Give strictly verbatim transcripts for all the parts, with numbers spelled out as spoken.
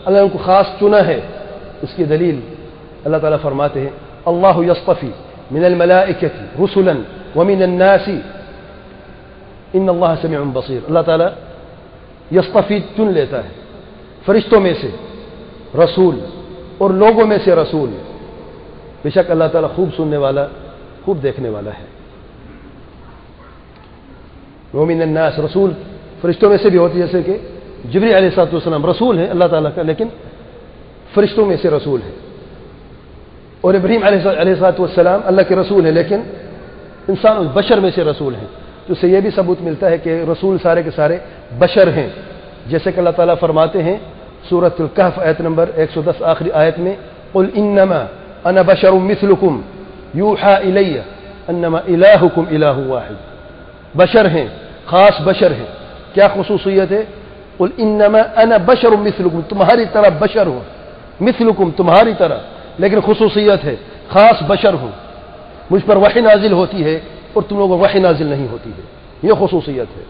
اللہ نے ان کو خاص چنا ہے. اس کی دلیل اللہ تعالیٰ فرماتے ہیں اللہ یصطفی من الملائکۃ رسلا ومن الناس ان اللہ سمیع بصیر. اللہ تعالیٰ یصطفی چن لیتا ہے فرشتوں میں سے رسول اور لوگوں میں سے رسول. بے شک اللہ تعالیٰ خوب سننے والا خوب دیکھنے والا ہے. ومن الناس رسول فرشتوں میں سے بھی ہوتی ہے, جیسے کہ جبریل علیہ الصلوۃ والسلام رسول ہیں اللہ تعالیٰ کا, لیکن فرشتوں میں سے رسول ہیں. اور ابراہیم علیہ الصلوۃ والسلام اللہ کے رسول ہیں, لیکن انسان بشر میں سے رسول ہیں. تو اس سے یہ بھی ثبوت ملتا ہے کہ رسول سارے کے سارے بشر ہیں. جیسے کہ اللہ تعالیٰ فرماتے ہیں سورۃ الکہف آیت نمبر ایک سو دس آخری آیت میں قل انما انا بشر مثلکم یوحى الی انما الہکم الہ واحد. بشر ہیں, خاص بشر ہیں. کیا خصوصیت ہے؟ قل انما انا بشر مثلکم, تمہاری طرح بشر ہوں, مثلکم تمہاری طرح, لیکن خصوصیت ہے خاص بشر ہوں. مجھ پر وحی نازل ہوتی ہے اور تم لوگوں کو وحی نازل نہیں ہوتی ہے, یہ خصوصیت ہے.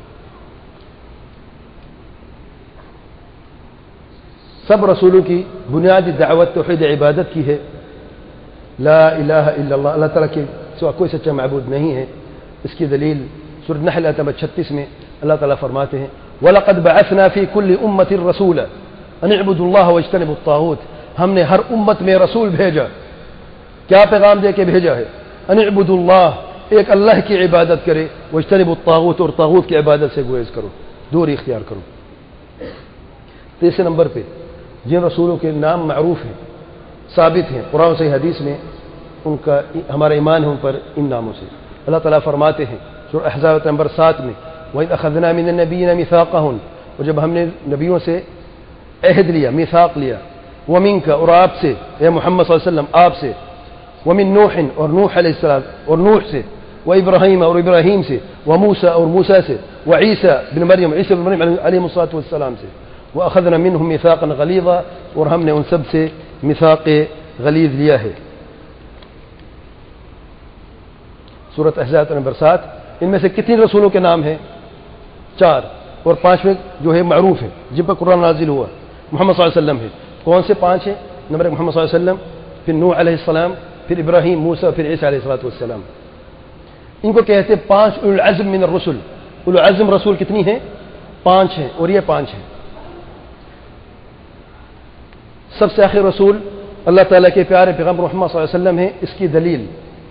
سب رسولوں کی بنیادی دعوت توحید عبادت کی ہے. لا الہ الا اللہ, اللہ تعالیٰ کے سوا کوئی سچا معبود نہیں ہے. اس کی دلیل سورۃ النحل آیت نمبر چھتیس میں اللہ تعالیٰ فرماتے ہیں وَلَقَدْ بَعَثْنَا فِي كُلِّ أُمَّةٍ رَسُولًا أَنِ اعْبُدُوا اللَّهَ وَاجْتَنِبُوا الطَّاغُوتَ. ہم نے ہر امت میں رسول بھیجا. کیا پیغام دے کے بھیجا ہے؟ أَنِ اعْبُدُوا اللَّهَ, ایک اللہ کی عبادت کرے, وَاجْتَنِبُوا الطَّاغُوتَ, اور طاغوت کی عبادت سے گریز کرو, دوری اختیار کرو. تیسرے نمبر پہ جن رسولوں کے نام معروف ہیں, ثابت ہیں قرآن و صحیح حدیث میں, ان کا ہمارا ایمان ہے ان پر ان ناموں سے. اللہ تعالیٰ فرماتے ہیں سورۃ احزاب نمبر سات میں وَإِذْ أَخَذْنَا مِنَ النَّبِيِّينَ مِيثَاقَهُمْ, اور جب ہم نے نبیوں سے عہد لیا, میثاق لیا, وَمِنْكَ, اور آپ سے اے محمد صلی اللہ علیہ وسلم آپ سے, وَمِن نُوحٍ, اور نوح علیہ السلام اور نوح سے, وَإِبْرَاهِيمَ, اور ابراہیم سے, وَمُوسَى, اور موسیٰ سے, وَعِيسَى بن مریم, عیسی بن مریم علیہ الصلوۃ والسلام سے, وَأَخَذْنَا مِنْهُمْ مِيثَاقًا غَلِيظًا, اور ہم نے ان سب سے میثاق غلیظ لیا ہے. سورۃ احزاب نمبر سات. ان میں سے کتنے رسولوں کے نام ہیں؟ چار, اور پانچویں جو ہے معروف ہے جن پر قرآن نازل ہوا, محمد صلی اللہ علیہ وسلم ہے. کون سے پانچ ہیں؟ نمبر ایک محمد صلی اللہ علیہ وسلم, پھر نوح علیہ السلام, پھر ابراہیم, موسیٰ, پھر عیسیٰ علیہ الصلوۃ والسلام. ان کو کہتے ہیں پانچ اولو العزم من الرسل. اولو العزم رسول کتنی ہیں؟ پانچ ہیں, اور یہ پانچ ہیں. سب سے آخر رسول اللہ تعالیٰ کے پیارے پیغمبر محمد صلی اللہ علیہ وسلم ہیں. اس کی دلیل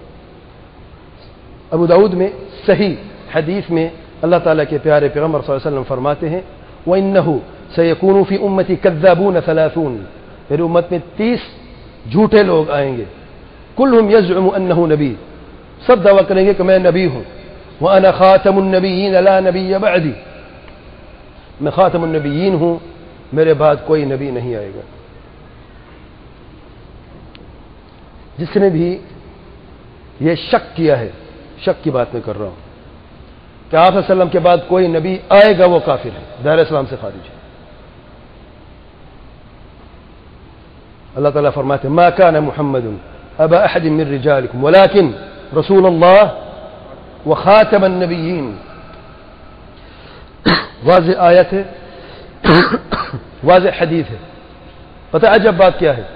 ابو داؤد میں صحیح حدیث میں اللہ تعالیٰ کے پیارے پیغمبر صلی اللہ علیہ وسلم فرماتے ہیں وَإِنَّهُ سَيَكُونُ فِي أُمَّتِي كَذَّابُونَ ثَلَاثُونَ, میری امت میں تیس جھوٹے لوگ آئیں گے, كُلُّهُمْ يَزْعُمُ أَنَّهُ نبی, سب دعویٰ کریں گے کہ میں نبی ہوں. وَأَنَا خَاتَمُ النَّبِيِّينَ لَا نَبِيَّ بَعْدِي, میں خاتم النبیین ہوں, میرے بعد کوئی نبی نہیں آئے گا. جس نے بھی یہ شک کیا ہے, شک کی بات میں کر رہا ہوں کہ آپ صلی اللہ علیہ وسلم کے بعد کوئی نبی آئے گا, وہ کافر ہے, دائرہ اسلام سے خارج ہے. اللہ تعالیٰ فرماتے ہیں ما كان محمد ابا احد من رجالكم ولكن رسول اللہ وخاتم النبیین. واضح آیت ہے, واضح حدیث ہے. پتہ عجب بات کیا ہے؟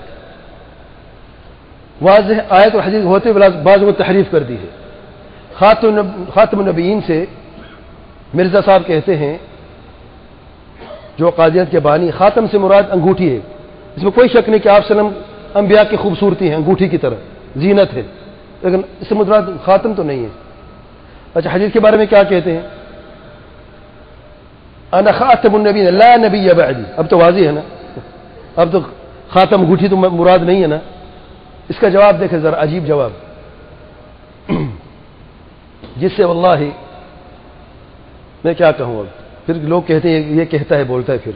واضح آیت اور حدیث ہوتے بعض کو تحریف کر دی ہے. خاتم النبیین سے مرزا صاحب کہتے ہیں جو قادیت کے بانی, خاتم سے مراد انگوٹھی ہے. اس میں کوئی شک نہیں کہ آپ صلی اللہ علیہ وسلم انبیاء کی خوبصورتی ہے, انگوٹھی کی طرح زینت ہے, لیکن اس سے مراد خاتم تو نہیں ہے. اچھا, حدیث کے بارے میں کیا کہتے ہیں؟ انا خاتم النبیین لا نبی بعدی. اب تو واضح ہے نا, اب تو خاتم انگوٹھی تو مراد نہیں ہے نا. اس کا جواب دیکھیں ذرا, عجیب جواب, جس سے واللہ میں کیا کہوں. اب پھر لوگ کہتے ہیں یہ کہتا ہے بولتا ہے, پھر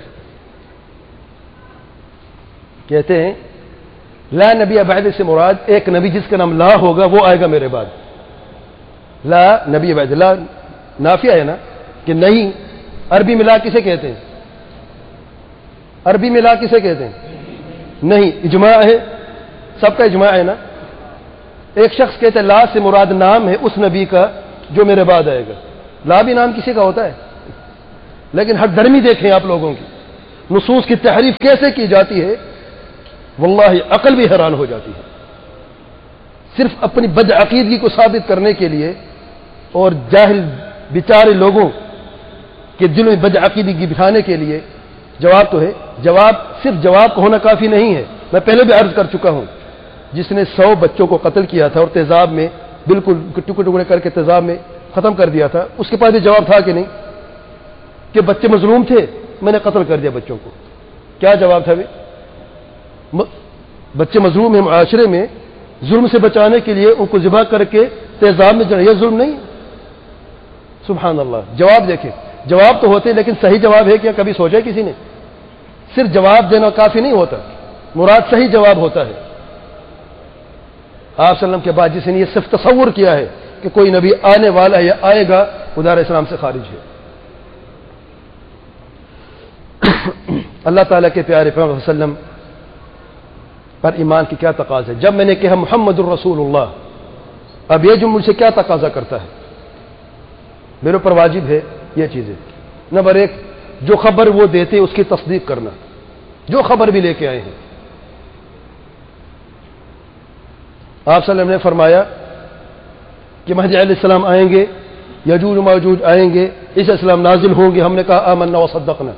کہتے ہیں لا نبی بعد سے مراد ایک نبی جس کا نام لا ہوگا وہ آئے گا میرے بعد. لا نبی بعد, لا نافیہ ہے نا کہ نہیں. عربی میں لا کسے کہتے ہیں؟ عربی میں لا کسے کہتے ہیں؟ نہیں, اجماع ہے, سب کا اجماع ہے نا. ایک شخص کہتے ہیں لا سے مراد نام ہے اس نبی کا جو میرے بعد آئے گا. لا بھی نام کسی کا ہوتا ہے, لیکن ہر درمی دیکھیں آپ لوگوں کی. نصوص کی تحریف کیسے کی جاتی ہے، واللہ عقل بھی حیران ہو جاتی ہے۔ صرف اپنی بدعقیدگی کو ثابت کرنے کے لیے اور جاہل بیچارے لوگوں کے دلوں میں بدعقیدگی بٹھانے کے لیے جواب تو ہے۔ جواب صرف جواب کا ہونا کافی نہیں ہے، میں پہلے بھی عرض کر چکا ہوں، جس نے سو بچوں کو قتل کیا تھا اور تیزاب میں بالکل ٹکڑے ٹکڑے کر کے تیزاب میں ختم کر دیا تھا، اس کے پاس بھی جواب تھا کہ نہیں کہ بچے مظلوم تھے، میں نے قتل کر دیا بچوں کو؟ کیا جواب تھا؟ بچے مظلوم ہیں، معاشرے میں ظلم سے بچانے کے لیے ان کو ذبح کر کے تیزاب میں جڑا، یہ ظلم نہیں؟ سبحان اللہ۔ جواب دیکھیں، جواب تو ہوتے لیکن صحیح جواب ہے کیا؟ کبھی سوچا کسی نے؟ صرف جواب دینا کافی نہیں ہوتا، مراد صحیح جواب ہوتا ہے۔ آپ صلی اللہ علیہ وسلم کے بعد جس نے یہ صرف تصور کیا ہے کہ کوئی نبی آنے والا ہے یا آئے گا، خدا علیہ السلام سے خارج ہے۔ اللہ تعالیٰ کے پیارے پیغمبر صلی اللہ علیہ وسلم پر ایمان کی کیا تقاضا ہے؟ جب میں نے کہا محمد الرسول اللہ، اب یہ جو مجھ سے کیا تقاضا کرتا ہے؟ میرے اوپر واجب ہے یہ چیزیں۔ نمبر ایک، جو خبر وہ دیتے اس کی تصدیق کرنا، جو خبر بھی لے کے آئے ہیں۔ آپ صلی اللہ علیہ وسلم نے فرمایا کہ مہدی علیہ السلام آئیں گے، یجوج و ماجوج آئیں گے، عیسیٰ علیہ السلام نازل ہوں گے۔ ہم نے کہا آمنا وصدقنا،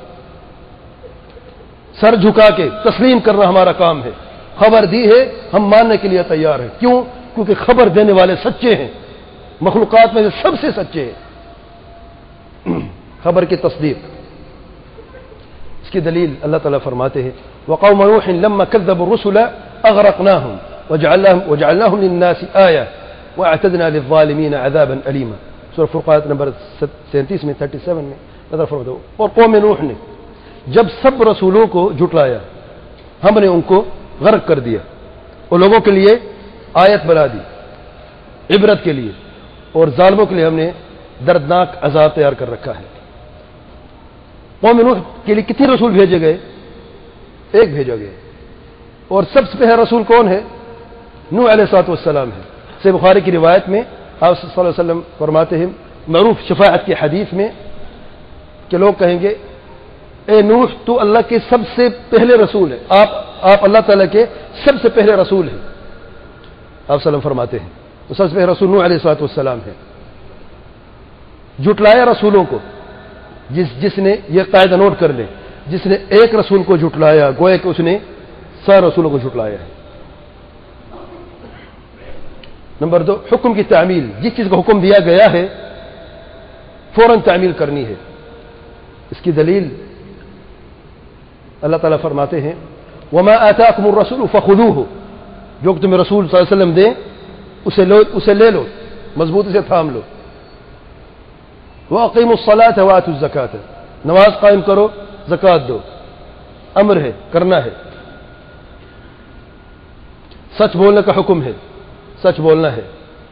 سر جھکا کے تسلیم کرنا ہمارا کام ہے۔ خبر دی ہے، ہم ماننے کے لیے تیار ہیں۔ کیوں؟ کیونکہ خبر دینے والے سچے ہیں، مخلوقات میں سے سب سے سچے ہیں۔ خبر کی تصدیق، اس کی دلیل اللہ تعالیٰ فرماتے ہیں وقوم نوح لما كذبوا الرسل اغرقناهم وجعلناهم وجعلناهم للناس آية واعتدنا للظالمين عذابا أليما۔ سورہ فرقان نمبر سینتیس میں سینتیس میں نظر فرماتے۔ اور قوم نوح نے جب سب رسولوں کو جھٹلایا، ہم نے ان کو غرق کر دیا اور لوگوں کے لیے آیت بنا دی، عبرت کے لیے، اور ظالموں کے لیے ہم نے دردناک عذاب تیار کر رکھا ہے۔ قوم نوح کے لیے کتنے رسول بھیجے گئے؟ ایک بھیجا گیا، اور سب سے پہلا رسول کون ہے؟ نوح علیہ الصلوۃ والسلام ہے۔ صحیح بخاری کی روایت میں آپ صلی اللہ علیہ وسلم فرماتے ہیں، معروف شفاعت کی حدیث میں، کہ لوگ کہیں گے اے نوح تو اللہ کے سب سے پہلے رسول ہے، آپ آپ اللہ تعالیٰ کے سب سے پہلے رسول ہیں۔ آپ صلی اللہ علیہ وسلم فرماتے ہیں تو سب سے پہلے رسول نوح علیہ الصلوۃ والسلام ہے۔ جھٹلایا رسولوں کو، جس جس نے یہ قاعدہ نوٹ کر لیں، جس نے ایک رسول کو جھٹلایا گویا کہ اس نے سارے رسولوں کو جھٹلایا ہے۔ نمبر دو، حکم کی تعمیل، جس چیز کا حکم دیا گیا ہے فوراً تعمیل کرنی ہے۔ اس کی دلیل اللہ تعالیٰ فرماتے ہیں وما آتاکم الرسول فخذوہ، جو کہ تمہیں رسول صلی اللہ علیہ وسلم دیں اسے لو اسے لے لو، مضبوطی سے تھام لو۔ وَأَقِيمُوا الصَّلَاةَ وَآتُوا الزَّكَاةَ، نماز قائم کرو، زکوٰۃ دو، امر ہے، کرنا ہے۔ سچ بولنے کا حکم ہے، سچ بولنا ہے۔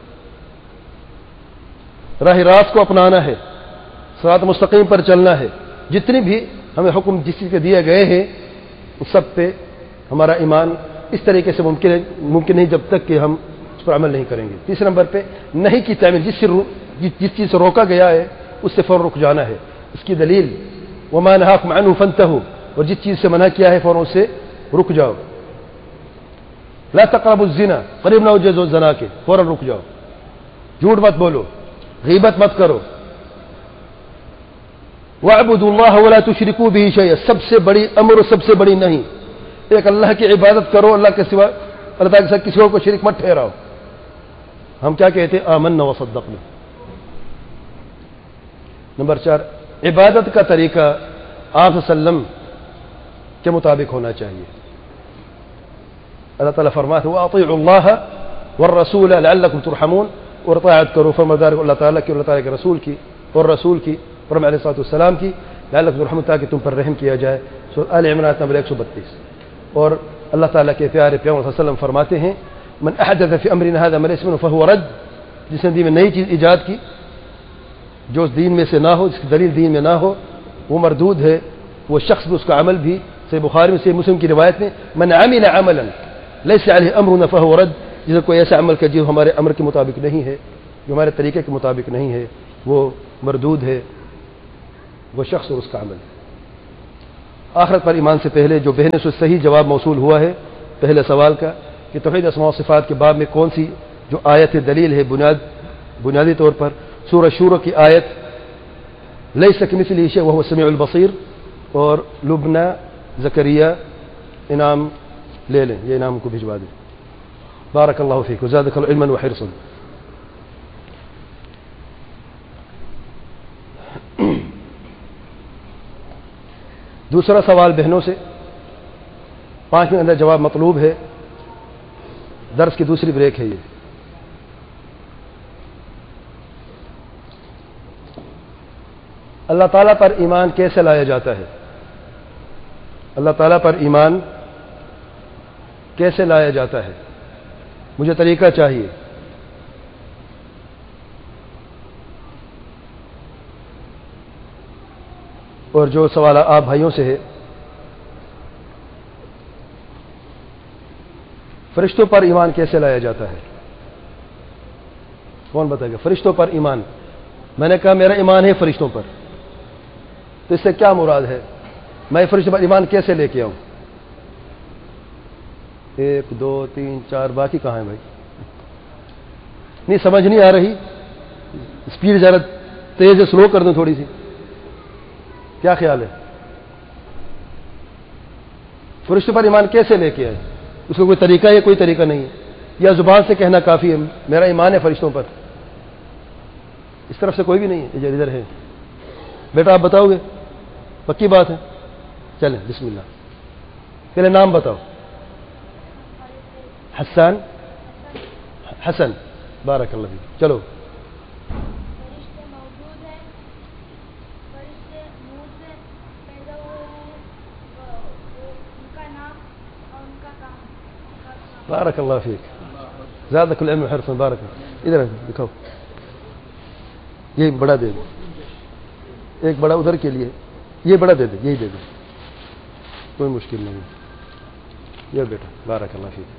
راہ راست کو اپنانا ہے، صراط مستقیم پر چلنا ہے۔ جتنی بھی ہمیں حکم جس چیز کے دیے گئے ہیں اس سب پہ ہمارا ایمان اس طریقے سے ممکن ہے ممکن نہیں جب تک کہ ہم اس پر عمل نہیں کریں گے۔ تیسرے نمبر پہ نہیں کی تعمیل، جس سے جس چیز سے روکا گیا ہے اس سے فوراً رک جانا ہے۔ اس کی دلیل وما نہاکم عنہ فانتہوا، اور جس چیز سے منع کیا ہے فوراً اس سے رک جاؤ۔ لا تقربوا الزنا، قریب نہ ہو جزو زنا کے، فوراً رک جاؤ۔ جھوٹ مت بولو، غیبت مت کرو۔ وَاعْبُدُوا اللَّهَ وَلَا تُشْرِكُوا بِهِ شَيْئًا، سب سے بڑی امر اور سب سے بڑی نہیں، ایک اللہ کی عبادت کرو، اللہ کے سوا اللہ تعالیٰ کے ساتھ کسی اور کو شریک مت ٹھہراؤ۔ ہم کیا کہتے ہیں؟ آمنا وصدقنا۔ نمبر چار، عبادت کا طریقہ آپ صلی اللہ علیہ وسلم کے مطابق ہونا چاہیے۔ اللہ تعالیٰ فرماتے ہیں وَأَطِيعُوا اللَّهَ وَالرَّسُولَ لَعَلَّكُمْ تُرْحَمُونَ، اور اطاعت کرو فرماندار اللہ تعالیٰ کی اور اللہ تعالیٰ کے رسول کی اور رسول کی فرمان علیہ الصلوۃ والسلام کی، لعلکم ترحمون، تاکہ تم پر رحم کیا جائے۔ سورۃ آل عمران نمبر ایک سو بتیس۔ اور اللہ تعالیٰ کے پیارے پیغمبر صلی اللہ علیہ وسلم فرماتے ہیں من احدث فی امرنا ھذا ما ليس منه فهو رد، جس نے دین میں نئی چیز ایجاد کی جو اس دین میں سے نہ ہو، جس کی دلیل دین میں نہ ہو، وہ مردود ہے۔ وہ شخص بھی، اس کا عمل بھی، صحیح بخاری میں صحیح مسلم کی روایت میں من عمل عملا ليس عليه امرنا فهو رد، جس نے کوئی ایسا عمل کیا جو ہمارے امر کے مطابق نہیں ہے، جو ہمارے طریقے کے مطابق نہیں ہے، وہ مردود ہے، وہ شخص اور اس کا عمل۔ آخرت پر ایمان سے پہلے جو بہنوں سے صحیح جواب موصول ہوا ہے پہلے سوال کا کہ توحید اسماء و صفات کے باب میں کون سی جو آیت دلیل ہے بنیاد بنیادی طور پر سورہ شورى کی آیت لیس کمثلہ شیء وہو السمیع البصیر اور لبنہ زکریا انعام لے لیں، یہ انعام کو بھجوا دیں. بارک اللہ فیک وزادک اللہ علما وحرصا. دوسرا سوال بہنوں سے پانچ منٹ اندر جواب مطلوب ہے. درس کی دوسری بریک ہے یہ. اللہ تعالیٰ پر ایمان کیسے لایا جاتا ہے؟ اللہ تعالیٰ پر ایمان کیسے لایا جاتا ہے؟ مجھے طریقہ چاہیے. اور جو سوال آپ بھائیوں سے ہے، فرشتوں پر ایمان کیسے لایا جاتا ہے؟ کون بتائے گا؟ فرشتوں پر ایمان، میں نے کہا میرا ایمان ہے فرشتوں پر، تو اس سے کیا مراد ہے؟ میں فرشتوں پر ایمان کیسے لے کے آؤں؟ ایک دو تین چار، باقی کہاں ہیں بھائی؟ نہیں سمجھ نہیں آ رہی، اسپیڈ ذرا تیز ہے، سلو کر دوں تھوڑی سی. کیا خیال ہے؟ فرشتوں پر ایمان کیسے لے کے آئے؟ اس کو کوئی طریقہ ہے؟ کوئی طریقہ نہیں ہے، یا زبان سے کہنا کافی ہے میرا ایمان ہے فرشتوں پر؟ اس طرف سے کوئی بھی نہیں ہے. یہ ادھر ہے بیٹا، آپ بتاؤ گے؟ پکی بات ہے. چلیں بسم اللہ. پہلے نام بتاؤ. حسان حسن، بارک اللہ فیک. چلو. بارک اللہ فیک، زادک العلم حرصا. بارک اللہ. ادھر دکھاؤ، یہ بڑا دے دو، ایک بڑا ادھر کے لیے، یہ بڑا دے دے، یہی دے دو، کوئی مشکل نہیں. یہ بیٹا بارک اللہ فیک.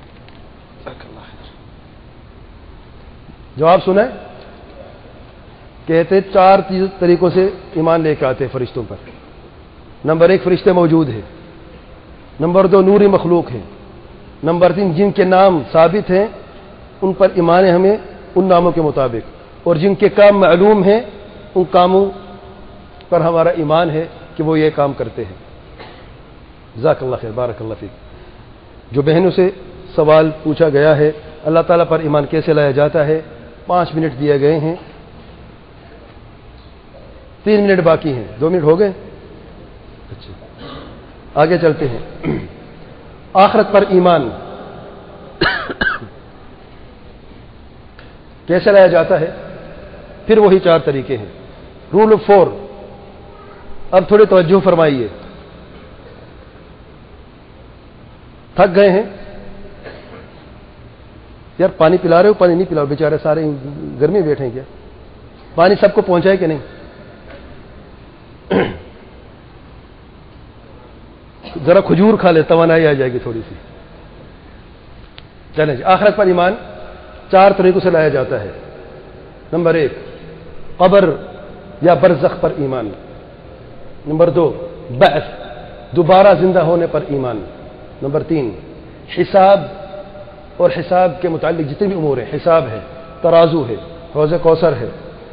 جواب سنیں. کہتے چار طریقوں سے ایمان لے کے آتے ہیں فرشتوں پر. نمبر ایک، فرشتے موجود ہیں. نمبر دو، نوری مخلوق ہیں. نمبر تین، جن کے نام ثابت ہیں ان پر ایمان ہے ہمیں ان ناموں کے مطابق، اور جن کے کام معلوم ہیں ان کاموں پر ہمارا ایمان ہے کہ وہ یہ کام کرتے ہیں. جزاک اللہ خیر، بارک اللہ فیک. جو بہنوں سے سوال پوچھا گیا ہے اللہ تعالیٰ پر ایمان کیسے لایا جاتا ہے، پانچ منٹ دیے گئے ہیں، تین منٹ باقی ہیں. دو منٹ ہو گئے. اچھا آگے چلتے ہیں. آخرت پر ایمان کیسے لایا جاتا ہے؟ پھر وہی چار طریقے ہیں. Role of four. اب تھوڑی توجہ فرمائیے. تھک گئے ہیں یار؟ پانی پلا رہے ہو؟ پانی نہیں پلاؤ، بیچارے سارے گرمی بیٹھے ہیں. کیا پانی سب کو پہنچائے کہ نہیں؟ ذرا کھجور کھا لے، توانائی آ جائے گی تھوڑی سی. چلیں جی. آخرت پر ایمان چار طریقوں سے لایا جاتا ہے. نمبر ایک، قبر یا برزخ پر ایمان. نمبر دو، بعث، دوبارہ زندہ ہونے پر ایمان. نمبر تین، حساب، اور حساب کے متعلق جتنے بھی امور ہیں، حساب ہے، ترازو ہے، حوض کوثر ہے،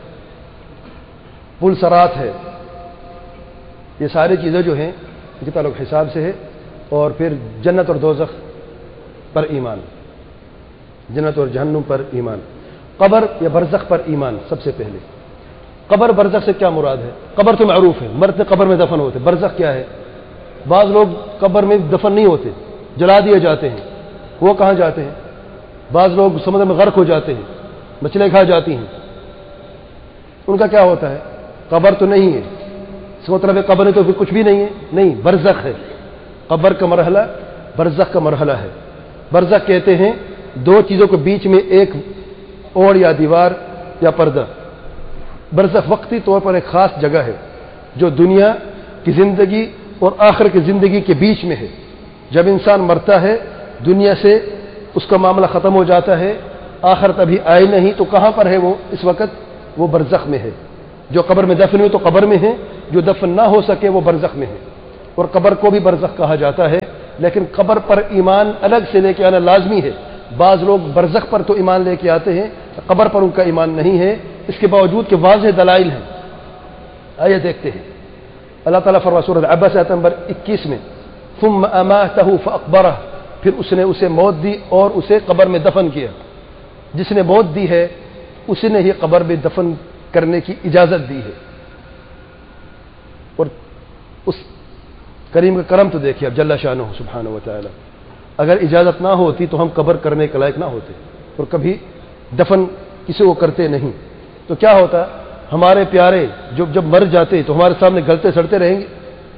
پل صراط ہے، یہ ساری چیزیں جو ہیں ان کے تعلق حساب سے ہے. اور پھر جنت اور دوزخ پر ایمان، جنت اور جہنم پر ایمان. قبر یا برزخ پر ایمان. سب سے پہلے قبر برزخ سے کیا مراد ہے؟ قبر تو معروف ہے، مرد قبر میں دفن ہوتے. برزخ کیا ہے؟ بعض لوگ قبر میں دفن نہیں ہوتے، جلا دیے جاتے ہیں. وہ کہاں جاتے ہیں؟ بعض لوگ سمندر میں غرق ہو جاتے ہیں، مچھلیاں کھا جاتی ہیں. ان کا کیا ہوتا ہے؟ قبر تو نہیں ہے. اس کا مطلب ہے قبر ہے تو پھر کچھ بھی نہیں ہے؟ نہیں، برزخ ہے. قبر کا مرحلہ برزخ کا مرحلہ ہے. برزخ کہتے ہیں دو چیزوں کے بیچ میں ایک اوڑ یا دیوار یا پردہ. برزخ وقتی طور پر ایک خاص جگہ ہے جو دنیا کی زندگی اور آخر کی زندگی کے بیچ میں ہے. جب انسان مرتا ہے دنیا سے اس کا معاملہ ختم ہو جاتا ہے، آخرت ابھی آئی نہیں، تو کہاں پر ہے وہ اس وقت؟ وہ برزخ میں ہے. جو قبر میں دفن ہوئے تو قبر میں ہے، جو دفن نہ ہو سکے وہ برزخ میں ہے. اور قبر کو بھی برزخ کہا جاتا ہے، لیکن قبر پر ایمان الگ سے لے کے آنا لازمی ہے۔ بعض لوگ برزخ پر تو ایمان لے کے آتے ہیں، قبر پر ان کا ایمان نہیں ہے، اس کے باوجود کہ واضح دلائل ہیں۔ آئیے دیکھتے ہیں، اللہ تعالیٰ فرماتا ہے سورۃ عبس آیت نمبر اکیس میں، ثم اماتہ فاقبرہ، پھر اس نے اسے موت دی اور اسے قبر میں دفن کیا۔ جس نے موت دی ہے اس نے ہی قبر میں دفن کرنے کی اجازت دی ہے۔ اور اس کریم کا کرم تو دیکھیے اب جل شانہ سبحانہ و تعالی، اگر اجازت نہ ہوتی تو ہم قبر کرنے کے لائق نہ ہوتے اور کبھی دفن کسی کو کرتے نہیں۔ تو کیا ہوتا، ہمارے پیارے جو جب مر جاتے تو ہمارے سامنے گلتے سڑتے رہیں گے؟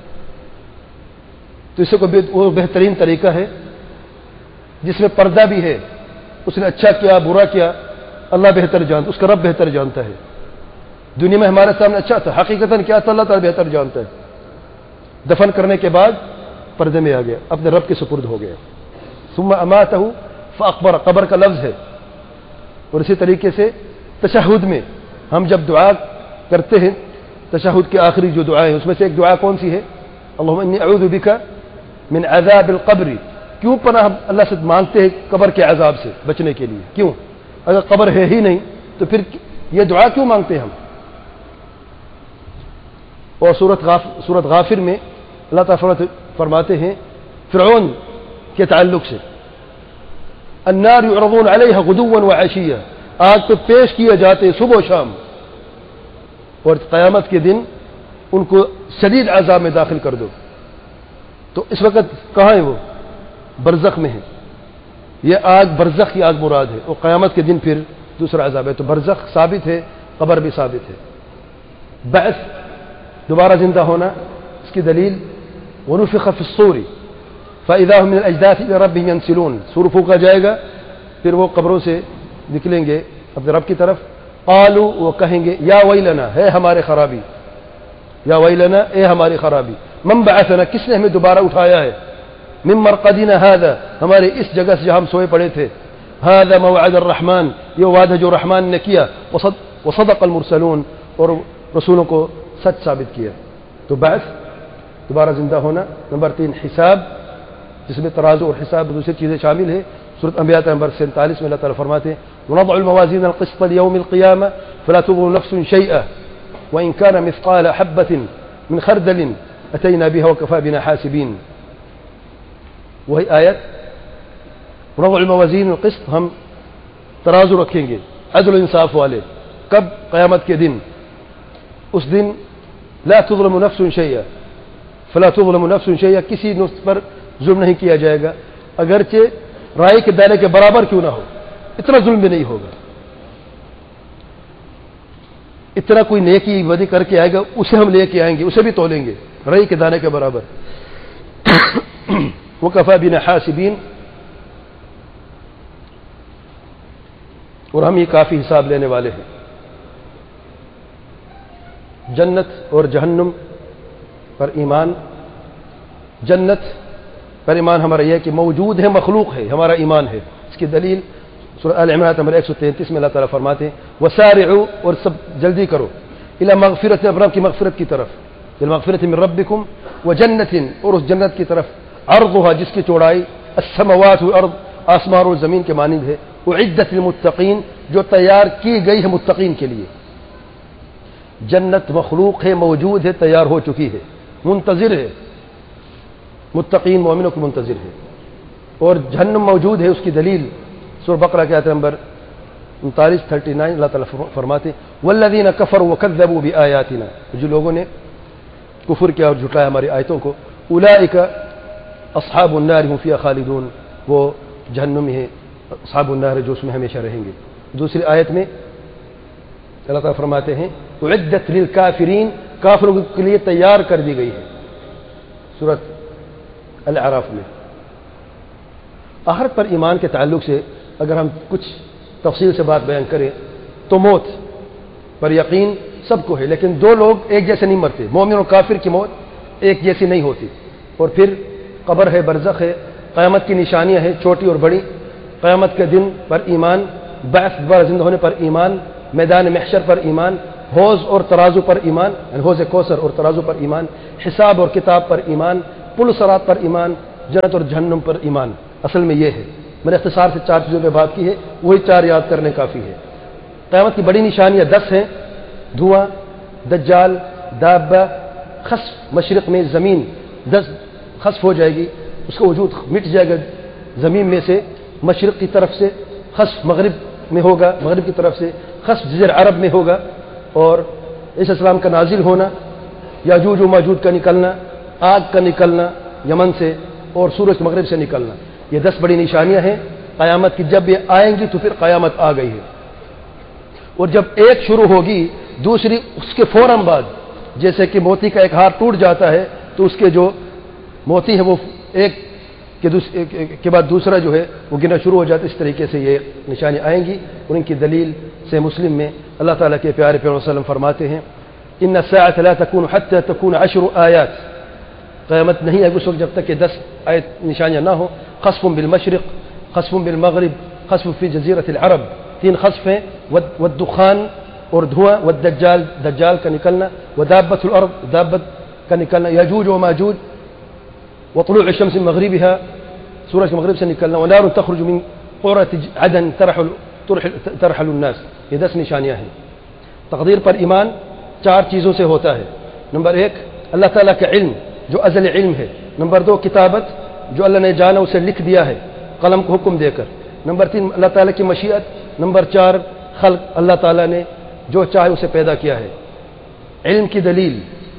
تو اس سے کوئی وہ بہترین طریقہ ہے جس میں پردہ بھی ہے، اس نے اچھا کیا برا کیا اللہ بہتر جانتا، اس کا رب بہتر جانتا ہے۔ دنیا میں ہمارے سامنے اچھا تھا، حقیقتاً کیا تھا اللہ تعالیٰ بہتر جانتا ہے۔ دفن کرنے کے بعد پردے میں آ گیا، اپنے رب کے سپرد ہو گیا۔ ثم اماتہ فاقبر، قبر کا لفظ ہے۔ اور اسی طریقے سے تشہد میں ہم جب دعا کرتے ہیں، تشہد کی آخری جو دعا ہے اس میں سے ایک دعا کون سی ہے؟ اللہم انی اعوذ بک من عذاب القبر۔ کیوں پناہ اللہ سے مانگتے ہیں قبر کے عذاب سے بچنے کے لیے؟ کیوں؟ اگر قبر ہے ہی نہیں تو پھر یہ دعا کیوں مانگتے ہیں ہم؟ اور سورۃ غافر سورۃ غافر میں اللہ تعالیٰ فرماتے ہیں فرعون کے تعلق سے، النار یعرضون علیہا غدوا وعشیا، آگ پہ پیش کیے جاتے صبح و شام، اور قیامت کے دن ان کو شدید عذاب میں داخل کر دو۔ تو اس وقت کہاں ہے وہ؟ برزخ میں ہے۔ یہ آگ برزخ کی آگ مراد ہے، اور قیامت کے دن پھر دوسرا عذاب ہے۔ تو برزخ ثابت ہے، قبر بھی ثابت ہے۔ بعث، دوبارہ زندہ ہونا، اس کی دلیل ونفخ فی الصور فاذا هم من الاجداث الى ربهم ينسلون، سور پھونکا جائے گا پھر وہ قبروں سے نکلیں گے اپنے رب کی طرف۔ قالوا، وہ کہیں گے یا ویلنا، ہے ہمارے خرابی، یا ویلنا، اے ہماری خرابی، من بعثنا، کس نے ہمیں دوبارہ اٹھایا ہے، من مرقدنا هذا، ہمارے اس جگہ سے جہاں ہم سوئے پڑے تھے، هذا موعد الرحمن، یہ وعدہ جو رحمان نے کیا، وصدق المرسلون، اور رسولوں کو سچ ثابت کیا۔ تو بعث، دوبارہ زندہ ہونا۔ نمبر تین، حساب، جس میں ترازو اور حساب دوسری چیزیں شامل ہیں۔ سورۃ انبیاء نمبر سینتالیس میں اللہ تعالیٰ فرماتے ہیں ونضع الموازین القسط لیوم القیامہ فلا تظلم نفس شیئا وإن كان مثقال حبة من خردل أتينا بها وكفى بنا حاسبين۔ وہی آیت ونضع الموازین القسط، ہم ترازو رکھیں گے عدل و انصاف والے، کب؟ قیامت کے دن۔ اس دن لا تظلم نفس شیئا، فلا تظلم نفس شیئا، کسی نفس پر ظلم نہیں کیا جائے گا، اگرچہ رائے کے دانے کے برابر کیوں نہ ہو، اتنا ظلم بھی نہیں ہوگا۔ اتنا کوئی نیکی بدی کر کے آئے گا اسے ہم لے کے آئیں گے، اسے بھی تولیں گے رائے کے دانے کے برابر۔ وَكَفَى بِنَا حَاسِبِينَ، اور ہم یہ کافی حساب لینے والے ہیں۔ جنت اور جہنم پر ایمان، جنت پر ایمان ہمارا یہ ہے کہ موجود ہے، مخلوق ہے، ہمارا ایمان ہے۔ اس کی دلیل سورہ آل عمران نمبر ایک سو تینتیس میں اللہ تعالیٰ فرماتے ہیں وَسَارِعُوا، اور سب جلدی کرو، إِلَى مَغْفِرَةٍ، رب کی مغفرت کی طرف، إِلَى مَغْفِرَةٍ مِّن رَبِّكُمْ وَجَنَّةٍ، اور اس جنت کی طرف عرضها، جس کی چوڑائی السماوات والارض، آسمان اور زمین کے مانند ہے، اعدت للمتقین، جو تیار کی گئی ہے متقین کے لیے۔ جنت مخلوق ہے، موجود ہے، تیار ہو چکی ہے، منتظر ہے، متقین مومنوں کو منتظر ہے۔ اور جہنم موجود ہے، اس کی دلیل سورہ بقرہ کی آیت نمبر انتالیس تھرٹی نائن اللہ تعالیٰ فرماتے ہیں والذین کفروا وکذبوا بآیاتنا، جو لوگوں نے کفر کیا اور جھٹلایا ہماری آیتوں کو، اولئک اصحاب النار هم فیہا خالدون، وہ جہنم ہے، اصحاب النار جو اس میں ہمیشہ رہیں گے۔ دوسری آیت میں اللہ تعالیٰ فرماتے ہیں اعدت للکافرین، کافروں کے لیے تیار کر دی گئی ہے، سورۃ الاعراف میں۔ آخرت پر ایمان کے تعلق سے اگر ہم کچھ تفصیل سے بات بیان کریں تو موت پر یقین سب کو ہے، لیکن دو لوگ ایک جیسے نہیں مرتے، مومن اور کافر کی موت ایک جیسی نہیں ہوتی۔ اور پھر قبر ہے، برزخ ہے، قیامت کی نشانیاں ہیں چھوٹی اور بڑی، قیامت کے دن پر ایمان، بعث دوبارہ زندہ ہونے پر ایمان، میدان محشر پر ایمان، حوض اور ترازو پر ایمان، یعنی حوض کوثر اور ترازو پر ایمان، حساب اور کتاب پر ایمان، پل صراط پر ایمان، جنت اور جہنم پر ایمان۔ اصل میں یہ ہے، میں نے اختصار سے چار چیزوں پہ بات کی ہے، وہی چار یاد کرنے کافی ہے۔ قیامت کی بڑی نشانیاں دس ہیں: دھواں، دجال، دابہ، خسف، مشرق میں زمین دس خسف ہو جائے گی، اس کا وجود مٹ جائے گا زمین میں سے، مشرق کی طرف سے خسف مغرب میں ہوگا، مغرب کی طرف سے خسف جزیرہ عرب میں ہوگا، اور عیسی السلام کا نازل ہونا، یاجوج و ماجوج کا نکلنا، آگ کا نکلنا یمن سے، اور سورج مغرب سے نکلنا۔ یہ دس بڑی نشانیاں ہیں قیامت کی، جب یہ آئیں گی تو پھر قیامت آ گئی ہے۔ اور جب ایک شروع ہوگی دوسری اس کے فوراً بعد، جیسے کہ موتی کا ایک ہار ٹوٹ جاتا ہے تو اس کے جو موتی ہے وہ ایک کے, کے بعد دوسرا جو ہے وہ گنا شروع ہو جاتا ہے۔ اس طریقے سے یہ نشانی آئیں گی، اور ان کی دلیل سے مسلم میں اللہ تعالیٰ کے پیارے پیغمبر صلی اللہ علیہ وسلم فرماتے ہیں: ان الساعة لا تكون حتى تكون عشر آیات، قیامت نہیں ہے اس وقت جب تک کہ دس آیت نشانیاں نہ ہو۔ خسف بالمشرق، خسف بالمغرب، خسف فی جزیرۃ العرب، تین خسف ہیں، والدخان اور دھواں، والدجال دجال کا نکلنا، ودابۃ الارض دابت کا نکلنا، یاجوج و ماجوج، وطلوع الشمس من مغربها سورج کے مغرب سے نکلنا، ونار تخرج من قرۃ عدن ترحل ترحل الناس۔ یہ دس نشانیاں ہیں۔ تقدیر پر ایمان چار چیزوں سے ہوتا ہے۔ نمبر ایک، اللہ تعالیٰ کا علم جو ازل علم ہے۔ نمبر دو، کتابت جو اللہ نے جانا اسے لکھ دیا ہے قلم کو حکم دے کر۔ نمبر تین، اللہ تعالیٰ کی مشیت۔ نمبر چار، خلق، اللہ تعالیٰ نے جو چاہے اسے پیدا کیا ہے۔ علم کی دلیل،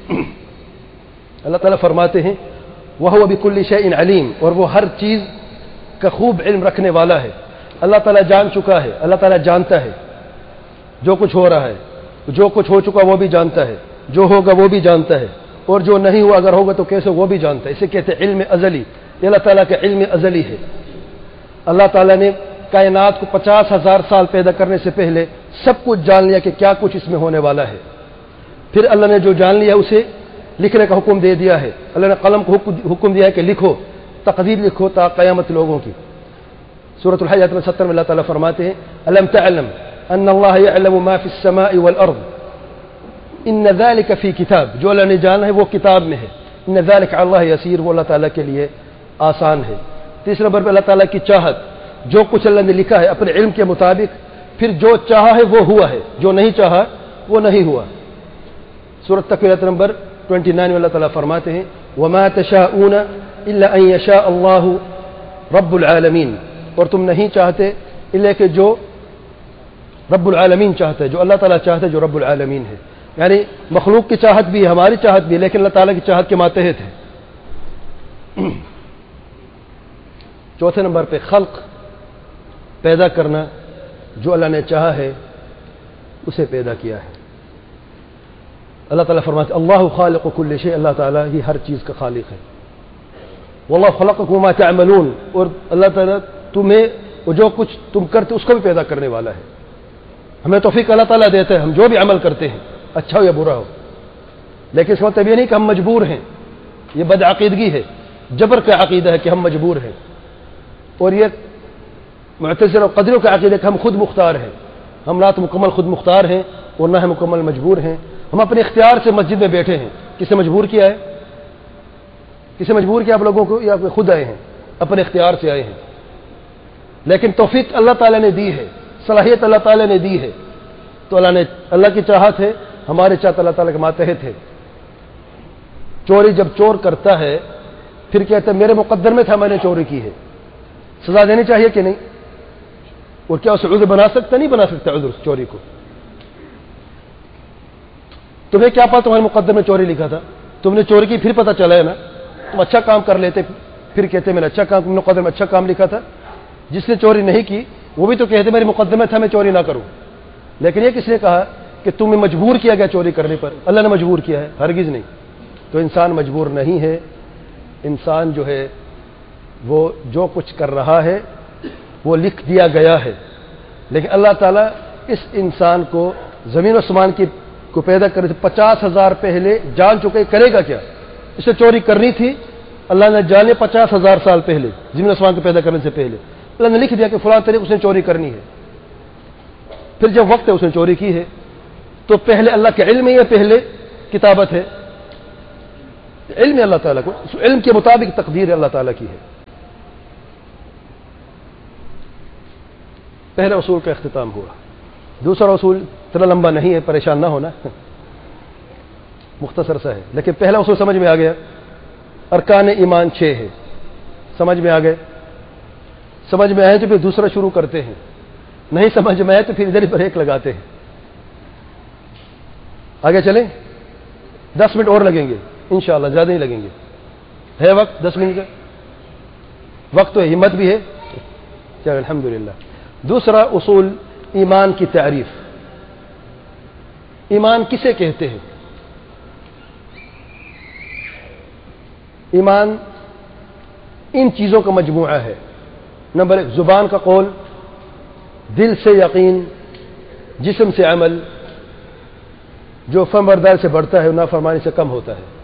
اللہ تعالیٰ فرماتے ہیں وَهُوَ بِكُلِّ شَيْءٍ عَلِيمٌ، اور وہ ہر چیز کا خوب علم رکھنے والا ہے۔ اللہ تعالیٰ جان چکا ہے، اللہ تعالیٰ جانتا ہے جو کچھ ہو رہا ہے، جو کچھ ہو چکا وہ بھی جانتا ہے، جو ہوگا وہ بھی جانتا ہے، اور جو نہیں ہوا اگر ہوگا تو کیسے وہ بھی جانتا ہے۔ اسے کہتے ہیں علم ازلی۔ یہ اللہ تعالیٰ کا علم ازلی ہے۔ اللہ تعالیٰ نے کائنات کو پچاس ہزار سال پیدا کرنے سے پہلے سب کچھ جان لیا کہ کیا کچھ اس میں ہونے والا ہے۔ پھر اللہ نے جو جان لیا اسے لکھنے کا حکم دے دیا ہے۔ اللہ نے قلم کو حکم دیا ہے کہ لکھو، تقدیر لکھو تا قیامت لوگوں کی۔ سورۃ الحج آیت ستر میں اللہ تعالیٰ فرماتے ہیں الم تعلم ان اللہ یعلم ما فی السماء والارض ان ذلک فی کتاب، جو اللہ نے جانا ہے وہ کتاب میں ہے۔ ان ذلک علی اللہ یسیر، وہ اللہ تعالیٰ کے لیے آسان ہے۔ تیسرے نمبر پہ اللہ تعالیٰ کی چاہت، جو کچھ اللہ نے لکھا ہے اپنے علم کے مطابق، پھر جو چاہا ہے وہ ہوا ہے، جو نہیں چاہا وہ نہیں ہوا۔ سورۃ تکویر نمبر انیس میں اللہ تعالیٰ فرماتے ہیں وما تشاءون الا ان یشاء اللہ رب العالمین، اور تم نہیں چاہتے الا کہ جو رب العالمین چاہتا ہے، جو اللہ تعالیٰ چاہتا ہے، جو رب العالمین ہے۔ یعنی مخلوق کی چاہت بھی ہے، ہماری چاہت بھی ہے، لیکن اللہ تعالیٰ کی چاہت کے ماتحت ہے۔ چوتھے نمبر پہ خلق، پیدا کرنا، جو اللہ نے چاہا ہے اسے پیدا کیا ہے۔ اللہ تعالیٰ فرماتے اللہ خالق کل شیء، اللہ تعالیٰ ہی ہر چیز کا خالق ہے۔ واللہ خلقکم وما تعملون، اور اللہ تعالیٰ تمہیں وہ جو کچھ تم کرتے اس کو بھی پیدا کرنے والا ہے۔ ہمیں توفیق اللہ تعالیٰ دیتا ہے، ہم جو بھی عمل کرتے ہیں اچھا ہو یا برا ہو، لیکن اس کا مطلب یہ نہیں کہ ہم مجبور ہیں۔ یہ بدعقیدگی ہے، جبر کا عقیدہ ہے کہ ہم مجبور ہیں، اور یہ معتزلہ اور قدریوں کا عقیدہ ہے کہ ہم خود مختار ہیں۔ ہم نہ تو مکمل خود مختار ہیں اور نہ ہم مکمل مجبور ہیں۔ ہم اپنے اختیار سے مسجد میں بیٹھے ہیں۔ کسے مجبور کیا ہے؟ کسے مجبور کیا آپ لوگوں کو؟ یا خود آئے ہیں، اپنے اختیار سے آئے ہیں۔ لیکن توفیق اللہ تعالیٰ نے دی ہے، صلاحیت اللہ تعالیٰ نے دی ہے، تو اللہ نے اللہ کی چاہت ہے، ہمارے چاہت اللہ تعالیٰ کے ماتحت ہے۔ چوری جب چور کرتا ہے پھر کہتا ہے میرے مقدر میں تھا، میں نے چوری کی ہے، سزا دینی چاہیے کہ نہیں؟ اور کیا اسے عذر بنا سکتا؟ نہیں بنا سکتا عذر چوری کو۔ تمہیں کیا پتا تمہارے مقدر میں چوری لکھا تھا؟ تم نے چوری کی پھر پتہ چلا ہے نا، تم اچھا کام کر لیتے پھر کہتے میں نے اچھا کام، مقدر میں اچھا کام لکھا تھا۔ جس نے چوری نہیں کی وہ بھی تو کہتے میرے مقدر میں تھا میں چوری نہ کروں، لیکن یہ کس نے کہا کہ تمہیں مجبور کیا گیا چوری کرنے پر؟ اللہ نے مجبور کیا ہے؟ ہرگز نہیں۔ تو انسان مجبور نہیں ہے، انسان جو ہے وہ جو کچھ کر رہا ہے وہ لکھ دیا گیا ہے، لیکن اللہ تعالیٰ اس انسان کو زمین و آسمان کی کو پیدا کرنے سے پچاس ہزار پہلے جان چکے کرے گا کیا۔ اسے چوری کرنی تھی، اللہ نے جانے پچاس ہزار سال پہلے زمین و آسمان کو پیدا کرنے سے پہلے اللہ نے لکھ دیا کہ فلاں طریق اس نے چوری کرنی ہے۔ پھر جب وقت ہے اس نے چوری کی ہے، تو پہلے اللہ کے علم ہے یا پہلے کتابت ہے؟ علم اللہ تعالیٰ کو، اس علم کے مطابق تقدیر اللہ تعالیٰ کی ہے۔ پہلے اصول کا اختتام ہوا۔ دوسرا اصول اتنا لمبا نہیں ہے، پریشان نہ ہونا، مختصر سا ہے، لیکن پہلا اصول سمجھ میں آ گیا۔ ارکان ایمان چھ ہے، سمجھ میں آ گئے؟ سمجھ میں آئے تو پھر دوسرا شروع کرتے ہیں، نہیں سمجھ میں آئے تو پھر ادھر ہی بریک لگاتے ہیں۔ آگے چلیں، دس منٹ اور لگیں گے انشاءاللہ، زیادہ نہیں لگیں گے، ہے وقت دس منٹ کا وقت تو ہے، ہمت بھی ہے، چلو الحمدللہ۔ دوسرا اصول ایمان کی تعریف۔ ایمان کسے کہتے ہیں؟ ایمان ان چیزوں کا مجموعہ ہے۔ نمبر ایک، زبان کا قول، دل سے یقین، جسم سے عمل، جو فرمانبرداری سے بڑھتا ہے نافرمانی سے کم ہوتا ہے۔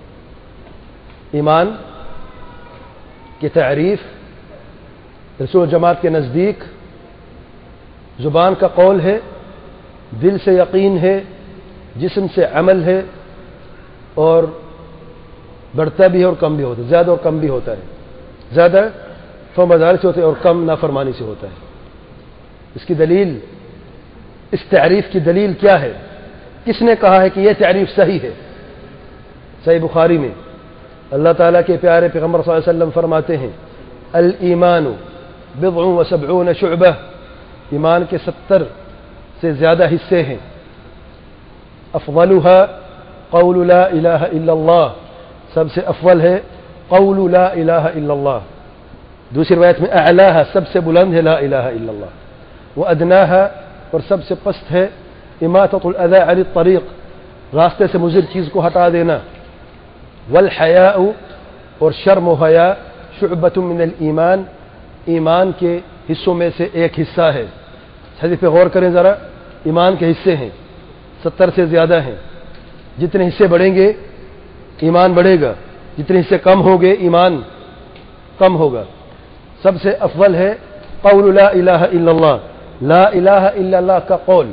ایمان کی تعریف رسول جماعت کے نزدیک زبان کا قول ہے، دل سے یقین ہے، جسم سے عمل ہے، اور بڑھتا بھی ہے اور کم بھی ہوتا ہے، زیادہ اور کم بھی ہوتا ہے، زیادہ فرمانبرداری سے ہوتا ہے اور کم نافرمانی سے ہوتا ہے۔ اس کی دلیل، اس تعریف کی دلیل کیا ہے؟ کس نے کہا ہے کہ یہ تعریف صحیح ہے؟ صحیح بخاری میں اللہ تعالیٰ کے پیارے پیغمبر صلی اللہ علیہ وسلم فرماتے ہیں الایمان بضع و سبعون شعبہ، ایمان کے ستر سے زیادہ حصے ہیں۔ افضلها قول لا الہ الا اللہ، سب سے افضل ہے قول لا الہ الا اللہ۔ دوسری روایت میں اعلاها، سب سے بلند ہے لا الہ الا اللہ۔ وادناها، اور سب سے پست ہے اماطۃ الاذى عن الطریق، راستے سے مضر چیز کو ہٹا دینا۔ والحیاء، اور شرم و حیا شعبۃ من الایمان، ایمان کے حصوں میں سے ایک حصہ ہے۔ حدیث پہ غور کریں ذرا، ایمان کے حصے ہیں، ستر سے زیادہ ہیں۔ جتنے حصے بڑھیں گے ایمان بڑھے گا، جتنے حصے کم ہوں گے ایمان کم ہوگا۔ سب سے افضل ہے قول لا الہ الا اللہ، لا الہ الا اللہ کا قول،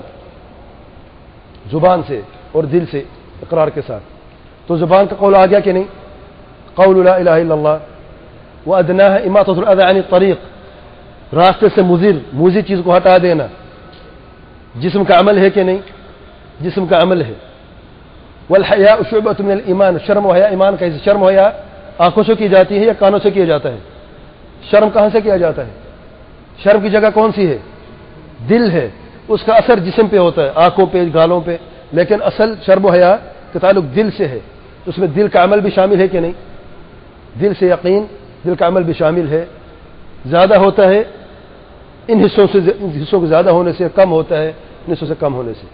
زبان سے اور دل سے اقرار کے ساتھ۔ تو زبان کا قول آ گیا کہ نہیں؟ قول لا الہ الا اللہ۔ وادناها اماطۃ الاذى عن الطریق، راستے سے مضر موذی چیز کو ہٹا دینا۔ جسم کا عمل ہے کہ نہیں؟ جسم کا عمل ہے۔ والحیاء شعبۃ من الایمان، شرم و حیا ایمان کا حصہ۔ شرم و حیا آنکھوں سے کی جاتی ہے یا کانوں سے کیا جاتا ہے؟ شرم کہاں سے کیا جاتا ہے؟ شرم کی جگہ کون سی ہے؟ دل ہے، اس کا اثر جسم پہ ہوتا ہے، آنکھوں پہ، گالوں پہ، لیکن اصل شرم و حیا کا تعلق دل سے ہے۔ اس میں دل کا عمل بھی شامل ہے کہ نہیں؟ دل سے یقین، دل کا عمل بھی شامل ہے۔ زیادہ ہوتا ہے ان حصوں سے، ان حصوں کے زیادہ ہونے سے، کم ہوتا ہے ان حصوں سے کم ہونے سے۔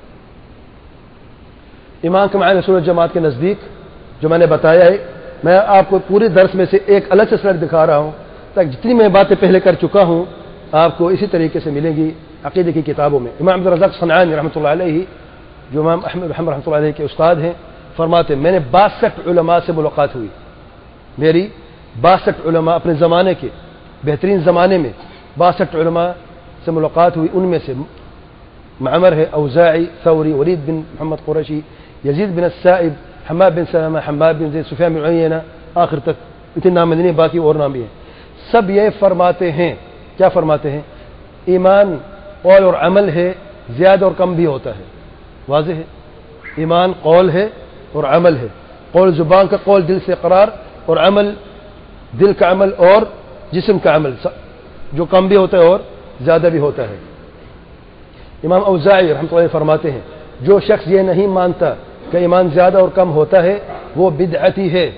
ایمان کے معنی رسول جماعت کے نزدیک جو میں نے بتایا ہے، میں آپ کو پورے درس میں سے ایک الگ سے سلائڈ دکھا رہا ہوں تاکہ جتنی میں باتیں پہلے کر چکا ہوں آپ کو اسی طریقے سے ملیں گی عقیدے کی کتابوں میں۔ امام عبدالرزاق صنعانی رحمۃ اللہ علیہ، جو امام احمد محمد رحمۃ اللہ علیہ کے استاد ہیں، فرماتے ہیں میں نے باسٹھ علماء سے ملاقات ہوئی، میری باسٹھ علماء اپنے زمانے کے بہترین زمانے میں باسٹھ علماء سے ملاقات ہوئی، ان میں سے معمر ہے، اوزاعی، ثوری، ولید بن محمد قریشی، یزید بن السائب، حماد بن سلمہ، حماد بن زید، سفیان بن عیینہ، آخر تک اتنے نام نہیں، باقی اور نام بھی ہیں۔ سب یہ فرماتے ہیں، کیا فرماتے ہیں؟ ایمان قول اور عمل ہے، زیادہ اور کم بھی ہوتا ہے۔ واضح ہے؟ ایمان قول ہے اور عمل ہے، قول زبان کا قول، دل سے اقرار، اور عمل دل کا عمل اور جسم کا عمل، جو کم بھی ہوتا ہے اور زیادہ بھی ہوتا ہے۔ امام اوزاعی رحمۃ اللہ علیہ فرماتے ہیں جو شخص یہ نہیں مانتا کہ ایمان زیادہ اور کم ہوتا ہے وہ بدعتی ہے۔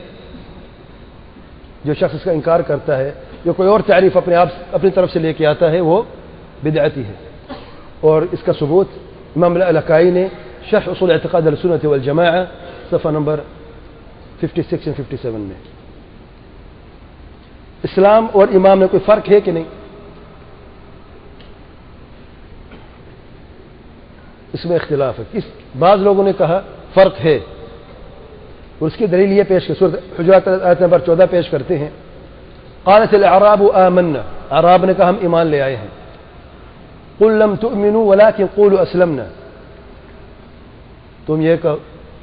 جو شخص اس کا انکار کرتا ہے، جو کوئی اور تعریف اپنے آپ اپنی طرف سے لے کے آتا ہے، وہ بدعتی ہے۔ اور اس کا ثبوت امام الالکائی نے شرح اصول اعتقاد السنت والجماعہ صفحہ نمبر چھپن اور ستاون میں۔ اسلام اور ایمان میں کوئی فرق ہے کہ نہیں؟ اس میں اختلاف ہے۔ اس بعض لوگوں نے کہا فرق ہے، اور اس کی دلیل یہ پیش کر سورۃ حجرات آیت نمبر چودہ پیش کرتے ہیں۔ قالت الاعراب آمنا، اعراب نے کہا ہم ایمان لے آئے ہیں۔ قل لم تؤمنوا ولكن قولوا اسلمنا، تم یہ کہو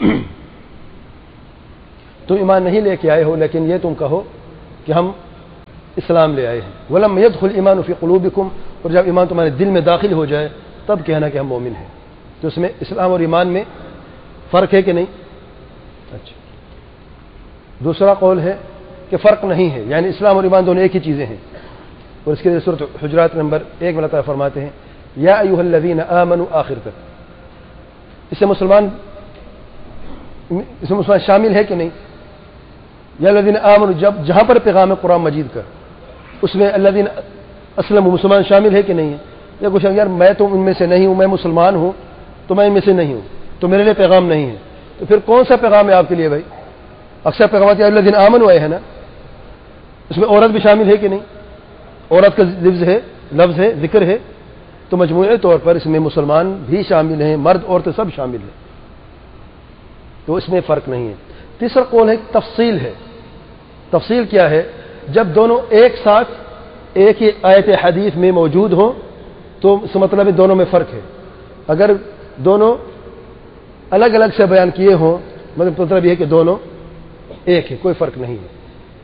تم ایمان نہیں لے کے آئے ہو، لیکن یہ تم کہو کہ ہم اسلام لے آئے ہیں. ولم يدخل ایمان فی قلوبکم، اور جب ایمان تمہارے دل میں داخل ہو جائے تب کہنا کہ ہم مومن ہیں. تو اس میں اسلام اور ایمان میں فرق ہے کہ نہیں؟ اچھا. دوسرا قول ہے کہ فرق نہیں ہے، یعنی اسلام اور ایمان دونوں ایک ہی چیزیں ہیں. اور اس کے لیے سورۃ حجرات نمبر ایک میں اللہ تعالیٰ فرماتے ہیں یا ایھا الذین آمنوا آخر تک. اس سے مسلمان اس میں مسلمان شامل ہے کہ نہیں؟ یا الذین آمنوا جب جہاں پر پیغام ہے قرآن مجید کا، اس میں الذین اسلموا مسلمان شامل ہے کہ نہیں ہے؟ یا کچھ یار میں تو ان میں سے نہیں ہوں، میں مسلمان ہوں تو میں ان میں سے نہیں ہوں، تو میرے لیے پیغام نہیں ہے. تو پھر کون سا پیغام ہے آپ کے لیے بھائی؟ اکثر پیغامات یا الذین آمنوا آئے ہیں نا، اس میں عورت بھی شامل ہے کہ نہیں؟ عورت کا لفظ ہے لفظ ہے ذکر ہے، تو مجموعی طور پر اس میں مسلمان بھی شامل ہیں، مرد عورتیں سب شامل ہیں، تو اس میں فرق نہیں ہے. تیسرا قول ہے تفصیل ہے. تفصیل کیا ہے؟ جب دونوں ایک ساتھ ایک ہی آیت حدیث میں موجود ہوں تو اس مطلب ہے دونوں میں فرق ہے. اگر دونوں الگ الگ سے بیان کیے ہوں مطلب یہ ہے کہ دونوں ایک ہے، کوئی فرق نہیں ہے.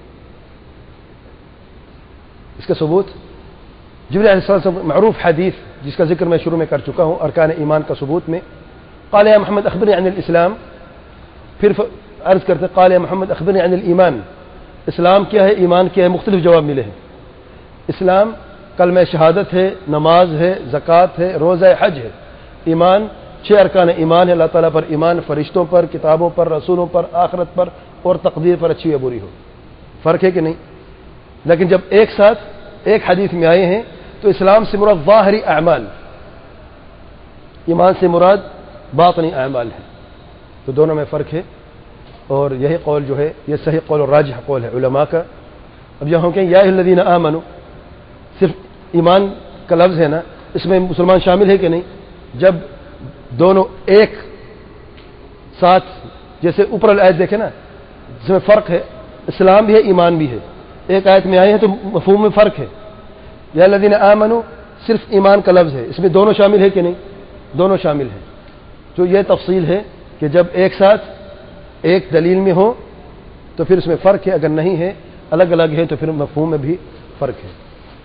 اس کا ثبوت جبریل علیہ السلام سے معروف حدیث جس کا ذکر میں شروع میں کر چکا ہوں ارکان ایمان کا ثبوت میں، قال یا محمد اخبرنی عن الاسلام، پھر عرض کرتے قال یا محمد اخبرنی عن الایمان، اسلام کیا ہے، ایمان کیا ہے؟ مختلف جواب ملے ہیں. اسلام کلمہ شہادت ہے، نماز ہے، زکوٰۃ ہے، روزہ حج ہے. ایمان چھ ارکان ایمان ہے، اللہ تعالیٰ پر ایمان، فرشتوں پر، کتابوں پر، رسولوں پر، آخرت پر اور تقدیر پر اچھی یا بری ہو. فرق ہے کہ نہیں؟ لیکن جب ایک ساتھ ایک حدیث میں آئے ہیں تو اسلام سے مراد ظاہری اعمال، ایمان سے مراد باطنی اعمال ہے، تو دونوں میں فرق ہے. اور یہی قول جو ہے یہ صحیح قول اور راجح قول ہے علماء کا. اب یہاں کہیں یا ایھا الذین آمنوا صرف ایمان کا لفظ ہے نا، اس میں مسلمان شامل ہے کہ نہیں؟ جب دونوں ایک ساتھ، جیسے اوپر آیت دیکھیں نا جس میں فرق ہے، اسلام بھی ہے ایمان بھی ہے، ایک آیت میں آئے ہیں تو مفہوم میں فرق ہے. یا الذین آمنوا صرف ایمان کا لفظ ہے، اس میں دونوں شامل ہے کہ نہیں؟ دونوں شامل ہیں. تو یہ تفصیل ہے کہ جب ایک ساتھ ایک دلیل میں ہو تو پھر اس میں فرق ہے، اگر نہیں ہے الگ الگ ہے تو پھر مفہوم میں بھی فرق ہے.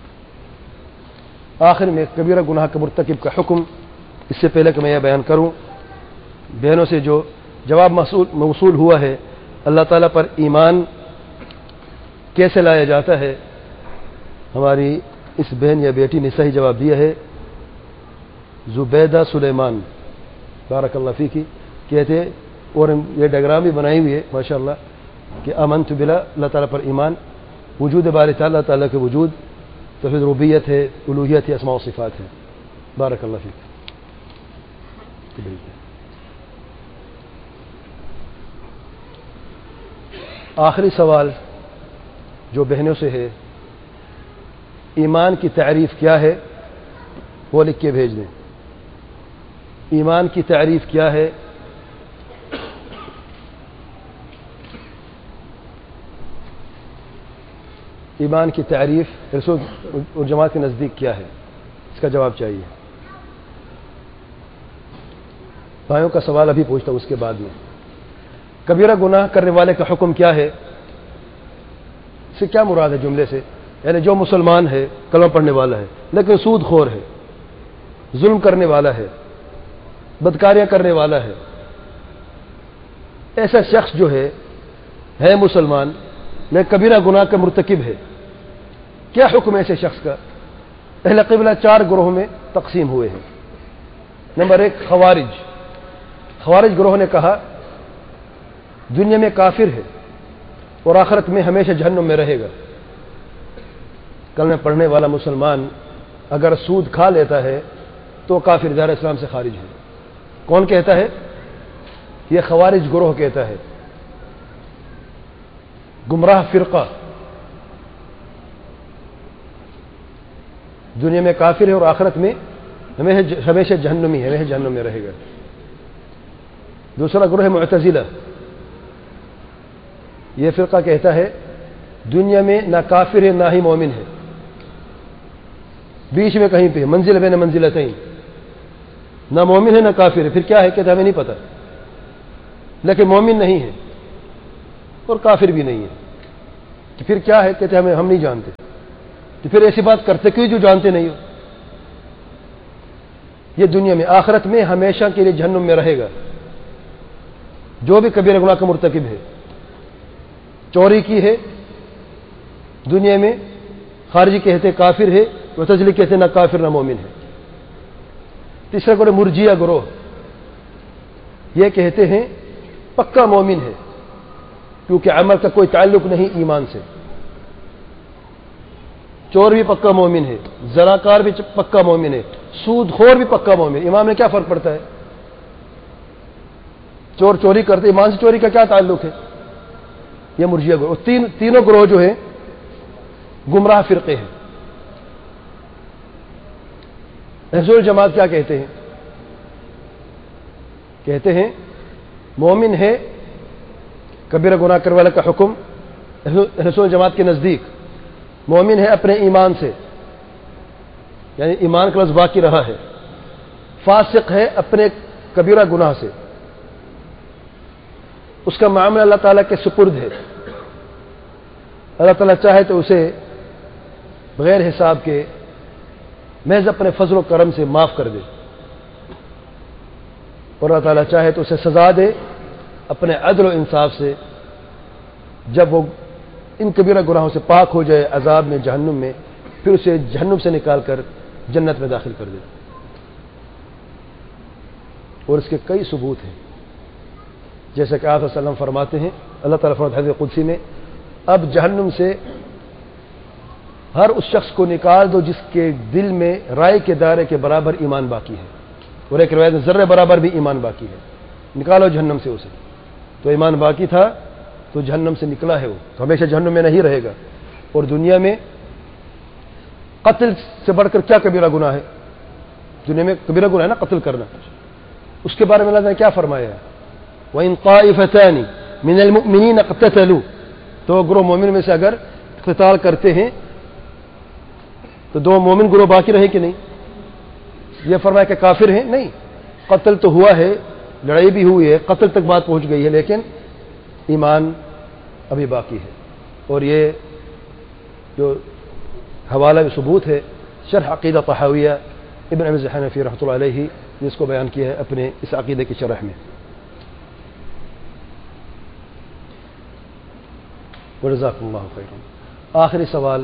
آخر میں کبیرہ گناہ کا مرتکب کا حکم، اس سے پہلے کہ میں یہ بیان کروں، بہنوں سے جو جواب موصول ہوا ہے اللہ تعالیٰ پر ایمان کیسے لایا جاتا ہے، ہماری اس بہن یا بیٹی نے صحیح جواب دیا ہے. زبیدہ سلیمان بارک اللہ فیکی کہتے، اور یہ ڈائگرام بھی بنائی ہوئی ہے ماشاء اللہ کہ آمنت باللہ، اللہ تعالیٰ پر ایمان، وجود باری تعالیٰ، اللہ تعالیٰ کے وجود، توحید ربوبیت ہے، الوہیت ہے، اسماء و صفات ہے. بارک اللہ فیک. آخری سوال جو بہنوں سے ہے، ایمان کی تعریف کیا ہے؟ وہ لکھ کے بھیج دیں. ایمان کی تعریف کیا ہے؟ ایمان کی تعریف رسول اور جماعت کے نزدیک کیا ہے؟ اس کا جواب چاہیے. بھائیوں کا سوال ابھی پوچھتا ہوں اس کے بعد میں. کبیرہ گناہ کرنے والے کا حکم کیا ہے؟ اس سے کیا مراد ہے جملے سے؟ یعنی جو مسلمان ہے، کلمہ پڑھنے والا ہے، لیکن سود خور ہے، ظلم کرنے والا ہے، بدکاریاں کرنے والا ہے، ایسا شخص جو ہے ہے مسلمان لیکن کبیرہ گناہ کا مرتکب ہے، کیا حکم ہے ایسے شخص کا؟ اہل قبلہ چار گروہوں میں تقسیم ہوئے ہیں. نمبر ایک خوارج. خوارج گروہ نے کہا دنیا میں کافر ہے اور آخرت میں ہمیشہ جہنم میں رہے گا. کلمہ پڑھنے والا مسلمان اگر سود کھا لیتا ہے تو کافر دار اسلام سے خارج ہے. کون کہتا ہے؟ یہ خوارج گروہ کہتا ہے، گمراہ فرقہ. دنیا میں کافر ہے اور آخرت میں ہمیشہ جہنمی ہے، ہمیشہ جہنم میں رہے گا. دوسرا گروہ ہے معتزلہ. یہ فرقہ کہتا ہے دنیا میں نہ کافر ہے نہ ہی مومن ہے، بیچ میں کہیں پہ منزل بین منزلتین، نہ مومن ہے نہ کافر ہے. پھر کیا ہے؟ کہتا ہمیں نہیں پتہ. لیکن مومن نہیں ہے اور کافر بھی نہیں ہے، تو پھر کیا ہے؟ کہتے ہمیں ہم نہیں جانتے. تو پھر ایسی بات کرتے کیوں جو جانتے نہیں ہو؟ یہ دنیا میں، آخرت میں ہمیشہ کے لیے جہنم میں رہے گا جو بھی کبیرہ گناہ کا مرتکب ہے. چوری کی ہے دنیا میں، خارجی کہتے کافر ہے، معتزلی کہتے نہ کافر نہ مومن ہے. تیسرا گروہ مرجیہ گروہ، یہ کہتے ہیں پکا مومن ہے کیونکہ عمل کا کوئی تعلق نہیں ایمان سے. چور بھی پکا مومن ہے، زناکار بھی پکا مومن ہے، سود خور بھی پکا مومن. ایمان میں کیا فرق پڑتا ہے؟ چور چوری کرتے، ایمان سے چوری کا کیا تعلق ہے؟ یہ مرجیہ گروہ. تین تینوں گروہ جو ہیں گمراہ فرقے ہیں. اہل الجماعت کیا کہتے ہیں؟ کہتے ہیں مومن ہے، کبیرہ گناہ کرنے والے کا حکم اہل الجماعت کے نزدیک مومن ہے اپنے ایمان سے، یعنی ایمان کا لفظ باقی رہا ہے. فاسق ہے اپنے کبیرہ گناہ سے، اس کا معاملہ اللہ تعالیٰ کے سپرد ہے. اللہ تعالیٰ چاہے تو اسے بغیر حساب کے محض اپنے فضل و کرم سے معاف کر دے، اور اللہ تعالیٰ چاہے تو اسے سزا دے اپنے عدل و انصاف سے جب وہ ان کبیرہ گناہوں سے پاک ہو جائے عذاب میں، جہنم میں، پھر اسے جہنم سے نکال کر جنت میں داخل کر دے. اور اس کے کئی ثبوت ہیں، جیسا کہ آپ صلی اللہ علیہ وسلم فرماتے ہیں، اللہ تعالیٰ فرماتا ہے حدیث قدسی میں، اب جہنم سے ہر اس شخص کو نکال دو جس کے دل میں رائے کے دائرے کے برابر ایمان باقی ہے، اور ایک روایت میں ذرے برابر بھی ایمان باقی ہے. نکالو جہنم سے اسے. تو ایمان باقی تھا تو جہنم سے نکلا ہے، وہ تو ہمیشہ جہنم میں نہیں رہے گا. اور دنیا میں قتل سے بڑھ کر کیا کبیرہ گناہ ہے؟ دنیا میں کبیرہ گناہ ہے نا قتل کرنا. اس کے بارے میں اللہ نے کیا فرمایا ہے؟ وَإِن طَائِفَتَانِ مِنَ الْمُؤْمِنِينَ اقْتَتَلُوا، تو گروہ مومن میں سے اگر قتال کرتے ہیں تو دو مومن گروہ باقی رہے کہ نہیں؟ یہ فرمایا کہ کافر ہیں؟ نہیں، قتل تو ہوا ہے، لڑائی بھی ہوئی ہے، قتل تک بات پہنچ گئی ہے، لیکن ایمان ابھی باقی ہے. اور یہ جو حوالہ ثبوت ہے شرح عقیدہ طحاویہ ابن ابی الحنفی رحمۃ اللہ علیہ، جس کو بیان کیا ہے اپنے اس عقیدے کی شرح میں. وجزاکم اللہ خیرا. آخری سوال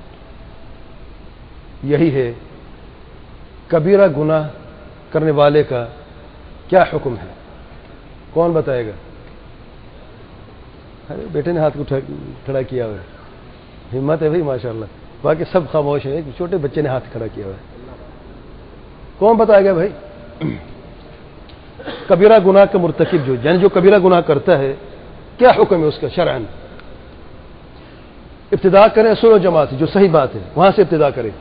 یہی ہے، کبیرہ گناہ کرنے والے کا کیا حکم ہے؟ کون بتائے گا؟ ارے بیٹے نے ہاتھ کو کھڑا کیا ہوا ہے، ہمت ہے بھائی ماشاءاللہ. باقی سب خاموش ہیں، چھوٹے بچے نے ہاتھ کھڑا کیا ہوا ہے. کون بتائے گا بھائی؟ کبیرہ گناہ کا مرتکب جو یعنی جو کبیرہ گناہ کرتا ہے کیا حکم ہے اس کا شرعاً؟ ابتدا کریں اصول و جماعت سے، جو صحیح بات ہے وہاں سے ابتدا کریں.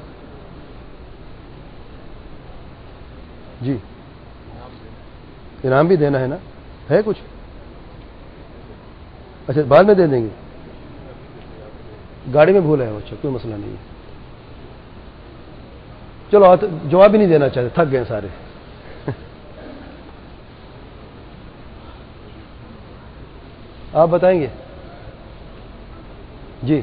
جی انعام بھی دینا ہے نا؟ ہے کچھ؟ اچھا بعد میں دے دیں گے، گاڑی میں بھول ہے. اچھا کوئی مسئلہ نہیں ہے. چلو جواب بھی نہیں دینا چاہتے، تھک گئے سارے. آپ بتائیں گے؟ جی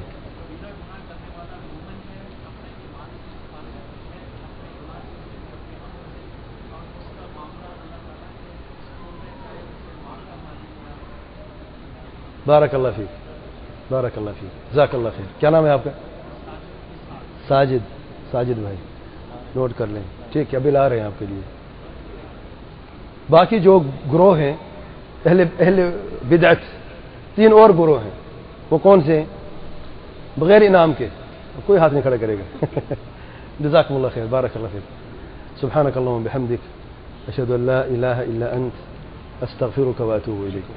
بارک اللہ فیک، بارک اللہ فیک، جزاک اللہ خیر. کیا نام ہے آپ کا؟ ساجد. ساجد بھائی نوٹ کر لیں، ٹھیک ہے، ابھی لا رہے ہیں آپ کے لیے. باقی جو گروہ ہیں اہل اہل بدعت، تین اور گروہ ہیں، وہ کون سے ہیں؟ بغیر انعام کے کوئی ہاتھ نہیں کھڑا کرے گا. جزاکم اللہ خیر، بارک اللہ فیک. سبحانک اللہم بحمدک، اشہد ان لا الہ الا انت، استغفرک واتوب الیک.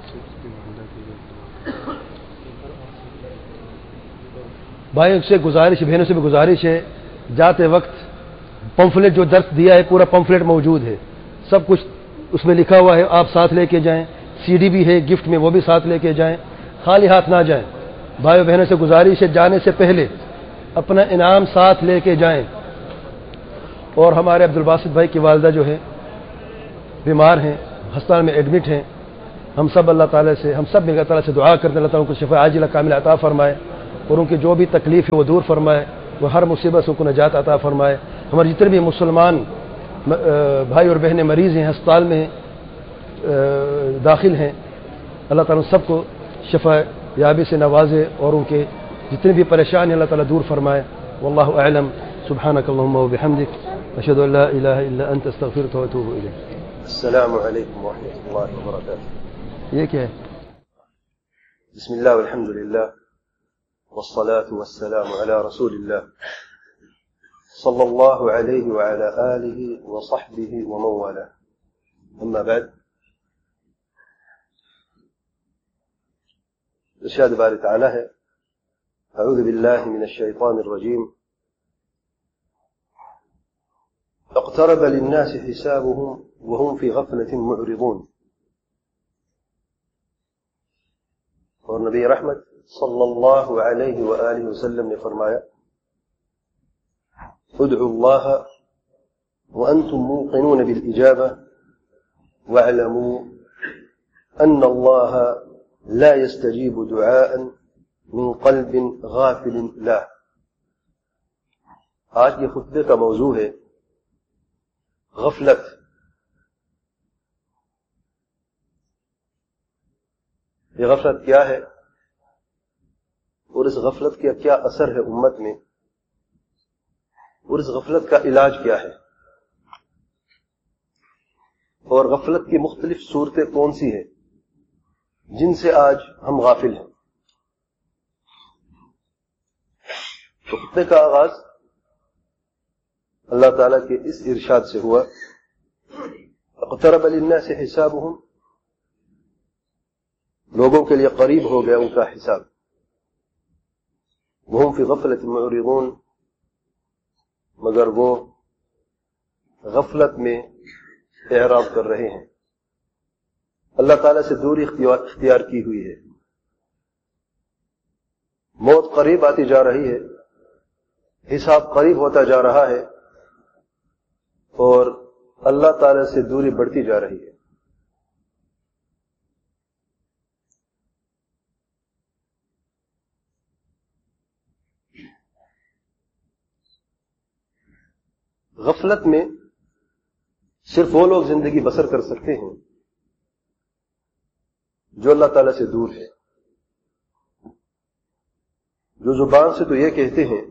بھائیوں سے گزارش، بہنوں سے بھی گزارش ہے، جاتے وقت پمفلیٹ جو درس دیا ہے پورا پمفلیٹ موجود ہے، سب کچھ اس میں لکھا ہوا ہے، آپ ساتھ لے کے جائیں. سی ڈی بھی ہے گفٹ میں، وہ بھی ساتھ لے کے جائیں، خالی ہاتھ نہ جائیں. بھائیوں بہنوں سے گزارش ہے جانے سے پہلے اپنا انعام ساتھ لے کے جائیں. اور ہمارے عبدالباسط بھائی کی والدہ جو ہے بیمار ہیں، ہسپتال میں ایڈمٹ ہیں، ہم سب اللہ تعالیٰ سے ہم سب اللہ تعالیٰ سے دعا کرتے ہیں اللہ تعالیٰ کو شفا عاجلہ کامل عطا فرمائے اور ان کی جو بھی تکلیف ہے وہ دور فرمائے، وہ ہر مصیبت سے ان کو نجات عطا فرمائے۔ ہمارے جتنے بھی مسلمان بھائی اور بہنیں مریض ہیں، ہسپتال میں داخل ہیں، اللہ تعالیٰ سب کو شفا یابی سے نوازے اور ان کے جتنے بھی پریشان ہیں اللہ تعالیٰ دور فرمائے۔ واللہ اعلم، سبحانک اللہم و بحمدک، اشہد ان لا الہ الا انت، استغفرک و اتوب الیک۔ السلام علیکم ورحمۃ اللہ وبرکاتہ۔ یہ کیا ہے؟ بسم اللہ والحمد للہ والصلاة والسلام علی رسول اللہ صلی اللہ علیہ وعلی آلہ وصحبہ ومن والاه، اما بعد۔ ارشاد باری تعالی ہے، اعوذ باللہ من الشیطان الرجیم، اقترب للناس حسابهم وهم في غفلة معرضون۔ اور نبی رحمت صلی اللہ علیہ وآلہ وسلم نے فرمایا، ادعوا اللہ وانتم موقنون بالاجابہ واعلموا ان اللہ لا يستجيب دعاء من قلب غافل لا۔ آج کے خطبے کا موضوع ہے غفلت۔ یہ غفلت کیا ہے اور اس غفلت کا کیا اثر ہے امت میں، اور اس غفلت کا علاج کیا ہے، اور غفلت کی مختلف صورتیں کون سی ہیں جن سے آج ہم غافل ہیں۔ تو خطبے کا آغاز اللہ تعالیٰ کے اس ارشاد سے ہوا، اقترب للناس حسابهم، لوگوں کے لیے قریب ہو گیا ان کا حساب، وهم فی غفلۃ معرضون، مگر وہ غفلت میں اعراض کر رہے ہیں، اللہ تعالیٰ سے دوری اختیار کی ہوئی ہے۔ موت قریب آتی جا رہی ہے، حساب قریب ہوتا جا رہا ہے، اور اللہ تعالیٰ سے دوری بڑھتی جا رہی ہے۔ غفلت میں صرف وہ لوگ زندگی بسر کر سکتے ہیں جو اللہ تعالیٰ سے دور ہے، جو زبان سے تو یہ کہتے ہیں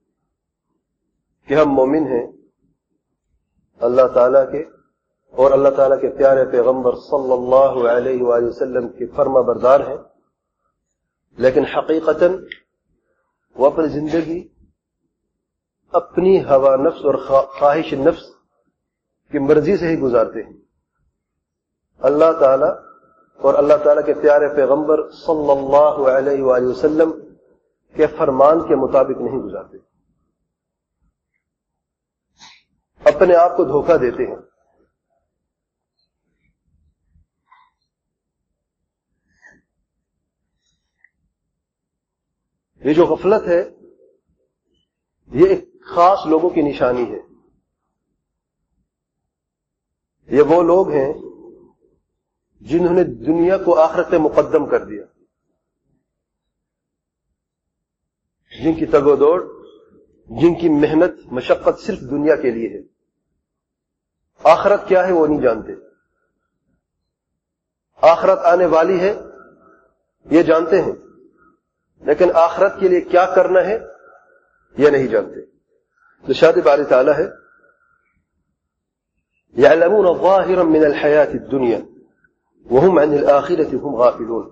کہ ہم مومن ہیں، اللہ تعالیٰ کے اور اللہ تعالیٰ کے پیارے پیغمبر صلی اللہ علیہ وآلہ وسلم کے فرما بردار ہیں، لیکن حقیقتاً وہ اپنی زندگی اپنی ہوا نفس اور خواہش نفس کی مرضی سے ہی گزارتے ہیں، اللہ تعالیٰ اور اللہ تعالیٰ کے پیارے پیغمبر صلی اللہ علیہ وآلہ وسلم کے فرمان کے مطابق نہیں گزارتے، اپنے آپ کو دھوکہ دیتے ہیں۔ یہ جو غفلت ہے یہ ایک خاص لوگوں کی نشانی ہے۔ یہ وہ لوگ ہیں جنہوں نے دنیا کو آخرت سے مقدم کر دیا، جن کی تگ و دوڑ، جن کی محنت مشقت صرف دنیا کے لیے ہے، آخرت کیا ہے وہ نہیں جانتے، آخرت آنے والی ہے یہ جانتے ہیں، لیکن آخرت کے لیے کیا کرنا ہے یہ نہیں جانتے۔ ارشاد باری تعالی ہے، یعلمون ظاہرا من الحیاۃ الدنیا وهم عن الآخرۃ هم غافلون۔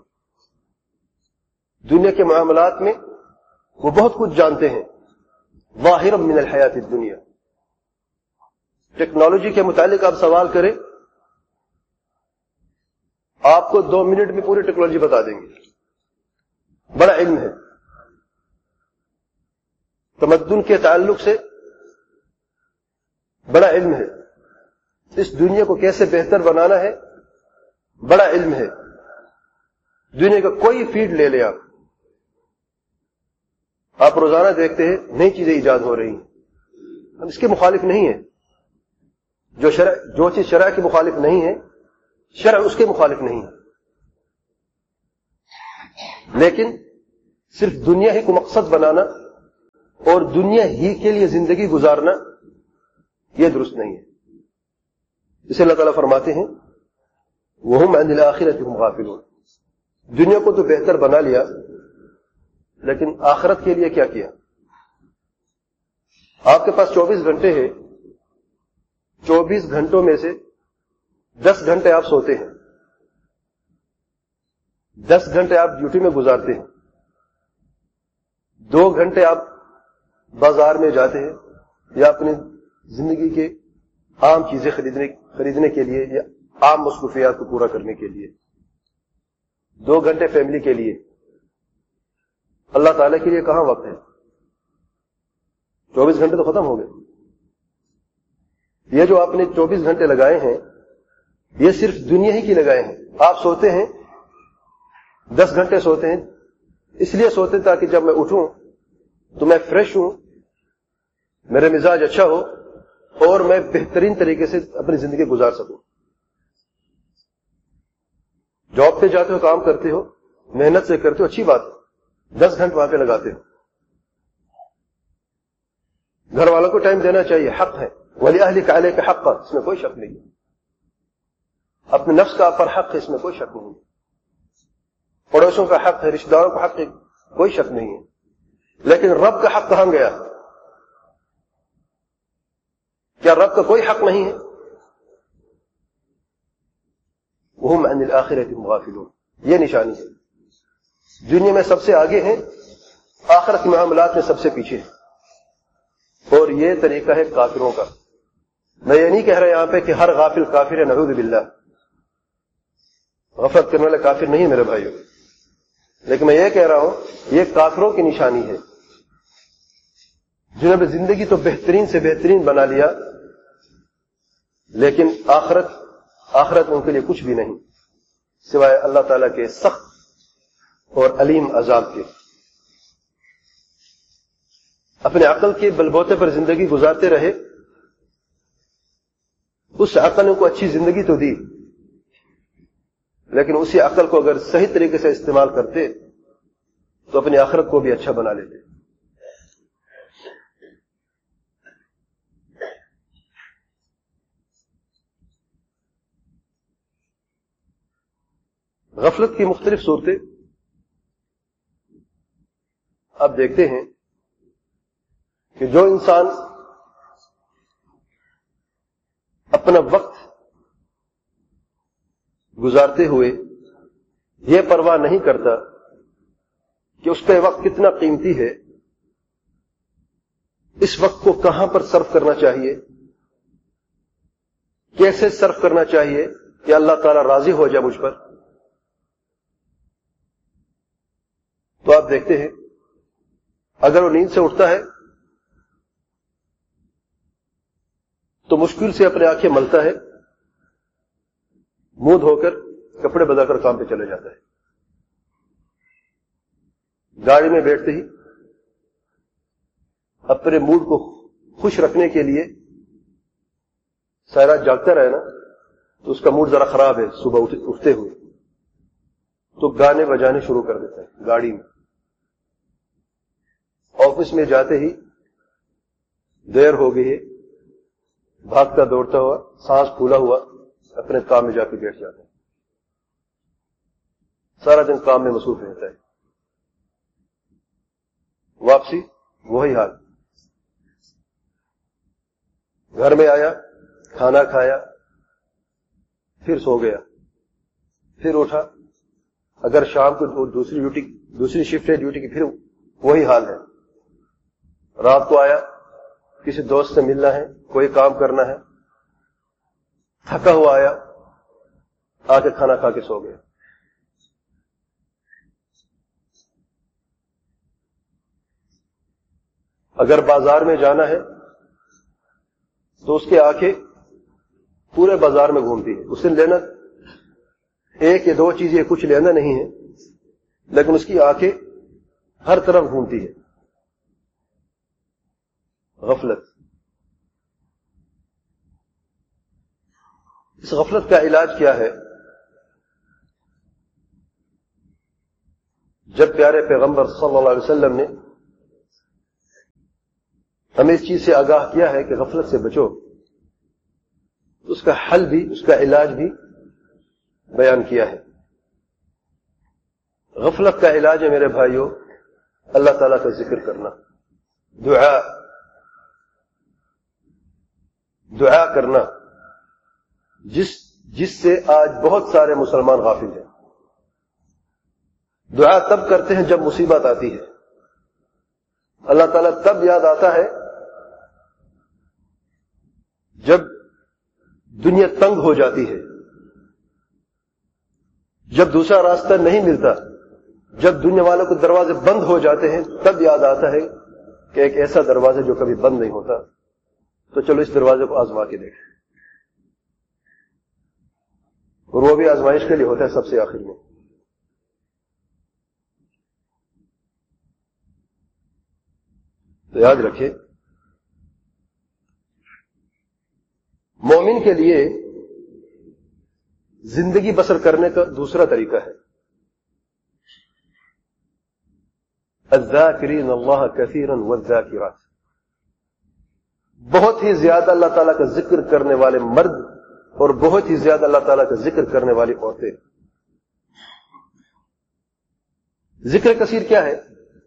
دنیا کے معاملات میں وہ بہت کچھ جانتے ہیں، ظاہرا من الحیاۃ الدنیا۔ ٹیکنالوجی کے متعلق آپ سوال کریں، آپ کو دو منٹ میں پوری ٹیکنالوجی بتا دیں گے، بڑا علم ہے۔ تمدن کے تعلق سے بڑا علم ہے، اس دنیا کو کیسے بہتر بنانا ہے بڑا علم ہے۔ دنیا کا کوئی فیلڈ لے لیں آپ آپ روزانہ دیکھتے ہیں نئی چیزیں ایجاد ہو رہی ہیں، ہم اس کے مخالف نہیں ہیں، جو شرع جو چیز شرع کی مخالف نہیں ہے شرع اس کے مخالف نہیں ہے، لیکن صرف دنیا ہی کو مقصد بنانا اور دنیا ہی کے لیے زندگی گزارنا یہ درست نہیں ہے. اسے اللہ تعالیٰ فرماتے ہیں وَهُمْ عَنِ الْآخِرَةِ هُمْ غَافِلُونَ. دنیا کو تو بہتر بنا لیا لیکن آخرت کے لیے کیا کیا؟ آپ کے پاس چوبیس گھنٹے ہیں، چوبیس گھنٹوں میں سے دس گھنٹے آپ سوتے ہیں، دس گھنٹے آپ ڈیوٹی میں گزارتے ہیں، دو گھنٹے آپ بازار میں جاتے ہیں یا اپنی زندگی کے عام چیزیں خریدنے خریدنے کے لیے یا عام مصروفیات کو پورا کرنے کے لیے، دو گھنٹے فیملی کے لیے. اللہ تعالیٰ کے لیے کہاں وقت ہے؟ چوبیس گھنٹے تو ختم ہو گئے. یہ جو آپ نے چوبیس گھنٹے لگائے ہیں یہ صرف دنیا ہی کی لگائے ہیں. آپ سوتے ہیں، دس گھنٹے سوتے ہیں، اس لیے سوتے ہیں تاکہ جب میں اٹھوں تو میں فریش ہوں، میرے مزاج اچھا ہو اور میں بہترین طریقے سے اپنی زندگی گزار سکوں. جاب پہ جاتے ہو، کام کرتے ہو، محنت سے کرتے ہو، اچھی بات ہے، دس گھنٹے وہاں پہ لگاتے ہو. گھر والوں کو ٹائم دینا چاہیے، حق ہے. وَلِأَهْلِكَ عَلَيْكَ حَقًّا، اس میں کوئی شک نہیں. اپنے نفس کا آپ پر حق ہے، اس میں کوئی شک نہیں. پڑوسوں کا حق ہے، رشتہ داروں کا حق ہے، کوئی شک نہیں ہے. لیکن رب کا حق کہاں گیا؟ کیا رب کا کوئی حق نہیں ہے؟ وَهُمْ عَنِ الْآخِرَةِ هُمْ غَافِلُونَ. یہ نشانی ہے. دنیا میں سب سے آگے ہیں، آخرت کے معاملات میں سب سے پیچھے ہیں. اور یہ طریقہ ہے کافروں کا. میں یہ نہیں کہہ رہا یہاں پہ کہ ہر غافل کافر ہے، نعوذ باللہ. غفلت کرنے والے کافر نہیں میرے بھائیو، لیکن میں یہ کہہ رہا ہوں یہ کافروں کی نشانی ہے جنہوں نے زندگی تو بہترین سے بہترین بنا لیا لیکن آخرت آخرت میں ان کے لیے کچھ بھی نہیں سوائے اللہ تعالیٰ کے سخت اور علیم عذاب کے. اپنے عقل کے بلبوتے پر زندگی گزارتے رہے. اس عقل نے کو اچھی زندگی تو دی لیکن اسی عقل کو اگر صحیح طریقے سے استعمال کرتے تو اپنی آخرت کو بھی اچھا بنا لیتے. غفلت کی مختلف صورتیں آپ دیکھتے ہیں کہ جو انسان اپنا وقت گزارتے ہوئے یہ پرواہ نہیں کرتا کہ اس کا وقت کتنا قیمتی ہے، اس وقت کو کہاں پر صرف کرنا چاہیے، کیسے صرف کرنا چاہیے کہ اللہ تعالیٰ راضی ہو جائے مجھ پر، تو آپ دیکھتے ہیں اگر وہ نیند سے اٹھتا ہے تو مشکل سے اپنے آنکھیں ملتا ہے، منہ دھو کر کپڑے بدل کر کام پہ چلے جاتا ہے. گاڑی میں بیٹھتے ہی اپنے موڈ کو خوش رکھنے کے لیے ساری رات جاگتا رہے نا تو اس کا موڈ ذرا خراب ہے، صبح اٹھتے ہوئے تو گانے بجانے شروع کر دیتا ہے گاڑی میں. آفس میں جاتے ہی دیر ہو گئی ہے، بھاگتا دوڑتا ہوا، سانس پھولا ہوا اپنے کام میں جا کے بیٹھ جاتا ہے. سارا دن کام میں مصروف رہتا ہے. واپسی وہی حال. گھر میں آیا، کھانا کھایا، پھر سو گیا، پھر اٹھا. اگر شام کو دوسری ڈیوٹی دوسری شفٹ ہے ڈیوٹی کی، پھر وہی حال ہے. رات کو آیا، کسی دوست سے ملنا ہے، کوئی کام کرنا ہے، تھکا ہوا آیا، آ کے کھانا کھا کے سو گیا. اگر بازار میں جانا ہے تو اس کی آنکھیں پورے بازار میں گھومتی ہے. اسے لینا ایک یا دو چیزیں کچھ لینا نہیں ہے لیکن اس کی آنکھیں ہر طرف گھومتی ہے. غفلت. اس غفلت کا علاج کیا ہے؟ جب پیارے پیغمبر صلی اللہ علیہ وسلم نے ہمیں اس چیز سے آگاہ کیا ہے کہ غفلت سے بچو، اس کا حل بھی، اس کا علاج بھی بیان کیا ہے۔ غفلت کا علاج ہے میرے بھائیوں اللہ تعالیٰ کا ذکر کرنا، دعا دعا کرنا، جس جس سے آج بہت سارے مسلمان غافل ہیں۔ دعا تب کرتے ہیں جب مصیبت آتی ہے، اللہ تعالیٰ تب یاد آتا ہے جب دنیا تنگ ہو جاتی ہے، جب دوسرا راستہ نہیں ملتا، جب دنیا والوں کے دروازے بند ہو جاتے ہیں، تب یاد آتا ہے کہ ایک ایسا دروازہ جو کبھی بند نہیں ہوتا، تو چلو اس دروازے کو آزما کے دیکھیں۔ اور وہ بھی آزمائش کے لیے ہوتا ہے سب سے آخر میں۔ تو یاد رکھیں، مومن کے لیے زندگی بسر کرنے کا دوسرا طریقہ ہے الذاکرین اللہ کثیرا والذاکرات، بہت ہی زیادہ اللہ تعالیٰ کا ذکر کرنے والے مرد اور بہت ہی زیادہ اللہ تعالیٰ کا ذکر کرنے والی عورتیں۔ ذکر کثیر کیا ہے؟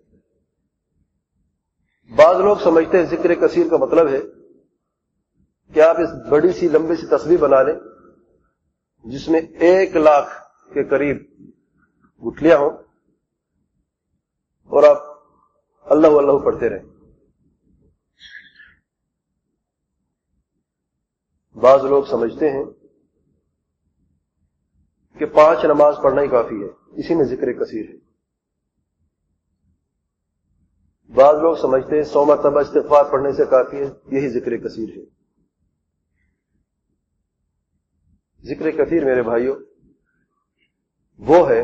بعض لوگ سمجھتے ہیں ذکر کثیر کا مطلب ہے کہ آپ اس بڑی سی لمبی سی تصویر بنا لیں جس میں ایک لاکھ کے قریب گٹھلیاں ہوں اور آپ اللہ اللہ پڑھتے رہیں۔ بعض لوگ سمجھتے ہیں کہ پانچ نماز پڑھنا ہی کافی ہے، اسی میں ذکر کثیر ہے۔ بعض لوگ سمجھتے ہیں سو مرتبہ استغفار پڑھنے سے کافی ہے، یہی ذکر کثیر ہے۔ ذکر کثیر میرے بھائیوں وہ ہے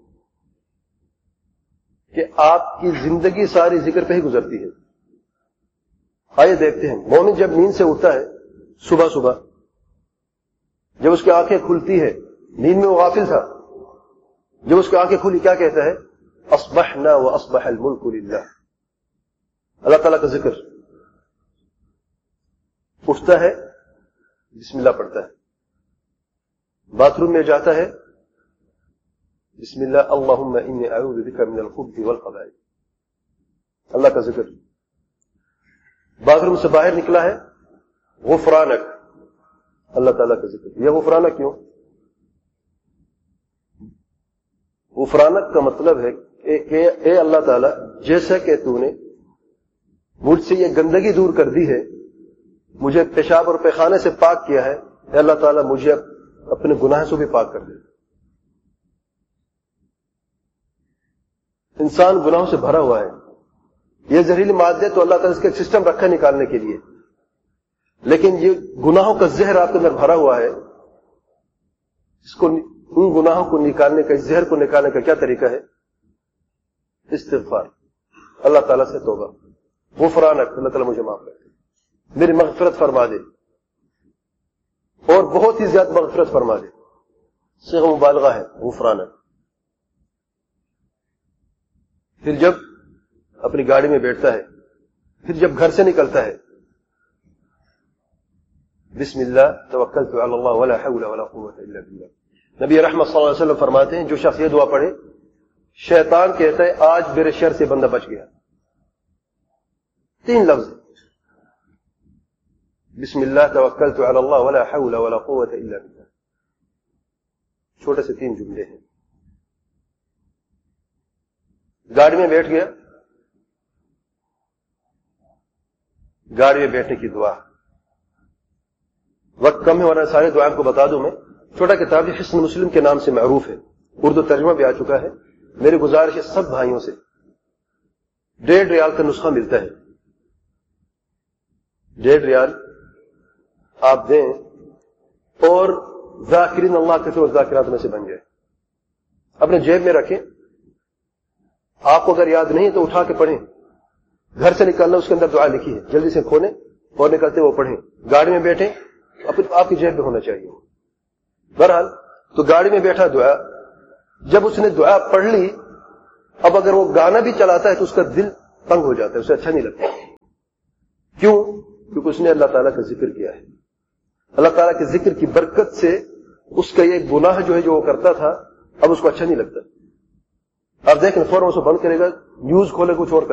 کہ آپ کی زندگی ساری ذکر پہ ہی گزرتی ہے۔ آئیے دیکھتے ہیں، مومن جب نیند سے اٹھتا ہے صبح صبح، جب اس کی آنکھیں کھلتی ہے، نیند میں وہ غافل تھا، جب اس کی آنکھیں کھلی کیا کہتا ہے؟ اصبحنا واصبح الملک للہ، اللہ تعالیٰ کا ذکر۔ اٹھتا ہے بسم اللہ پڑھتا ہے، باتھ روم میں جاتا ہے بسم اللہ اللہم انی اعوذ بک من الخبث والخبائث، اللہ کا ذکر۔ باتھ روم سے باہر نکلا ہے غفرانک، اللہ تعالیٰ کا ذکر۔ یہ غفرانک کیوں؟ غفرانک کا مطلب ہے کہ اے اللہ تعالیٰ جیسا کہ تو نے مجھ سے یہ گندگی دور کر دی ہے، مجھے پیشاب اور پیخانے سے پاک کیا ہے، اے اللہ تعالیٰ مجھے اپنے گناہ سے بھی پاک کر دے۔ انسان گناہوں سے بھرا ہوا ہے، یہ زہریلی مادے تو اللہ تعالیٰ اس کا ایک سسٹم رکھا نکالنے کے لیے، لیکن یہ گناہوں کا زہر آپ کے اندر بھرا ہوا ہے۔ اس کو ان گناہوں کو نکالنے کا، اس زہر کو نکالنے کا کیا طریقہ ہے؟ استغفار، اللہ تعالیٰ سے توبہ، غفرانک، اللہ تعالیٰ مجھے معاف کر دے، میری مغفرت فرما دے، اور بہت ہی زیادہ مغفرت فرما دے، صیغہ مبالغہ ہے غفرانک۔ پھر جب اپنی گاڑی میں بیٹھتا ہے، پھر جب گھر سے نکلتا ہے بسم اللہ توکلت علی اللہ ولا حول ولا قوت الا باللہ۔ نبی رحمت صلی اللہ علیہ وسلم فرماتے ہیں جو شخص یہ دعا پڑھے، شیطان کہتا ہے آج میرے شر سے بندہ بچ گیا۔ تین لفظ، بسم اللہ توکلت علی اللہ ولا حول ولا قوت الا باللہ، چھوٹے سے تین جملے ہیں۔ گاڑی میں بیٹھ گیا، گاڑی میں بیٹھنے کی دعا، وقت کم ہے ورنہ سارے دعائیں کو بتا دوں میں۔ چھوٹا کتاب حسن مسلم کے نام سے معروف ہے، اردو ترجمہ بھی آ چکا ہے۔ میری گزارش ہے سب بھائیوں سے، ڈیڑھ ریال کا نسخہ ملتا ہے، ڈیڑھ ریال آپ دیں اور ذاکرین اللہ کثیر والذاکرات میں سے بن جائے، اپنے جیب میں رکھیں۔ آپ کو اگر یاد نہیں تو اٹھا کے پڑھیں، گھر سے نکلنا اس کے اندر دعا لکھی ہے، جلدی سے کھولیں اور نکلتے وہ پڑھیں۔ گاڑی میں بیٹھیں، آپ کی جیب میں ہونا چاہیے۔ بہرحال تو گاڑی میں بیٹھا دعا، جب اس نے دعا پڑھ لی اب اگر وہ گانا بھی چلاتا ہے تو اس کا دل تنگ ہو جاتا ہے، اسے اچھا نہیں لگتا. کیوں؟ کیونکہ اس نے اللہ تعالیٰ کا ذکر کیا ہے. اللہ تعالیٰ کے ذکر کی برکت سے اس کا یہ گناہ جو ہے جو وہ کرتا تھا اب اس کو اچھا نہیں لگتا. آپ دیکھیں فوراً اسے بند کرے گا، نیوز کھولے کچھ اور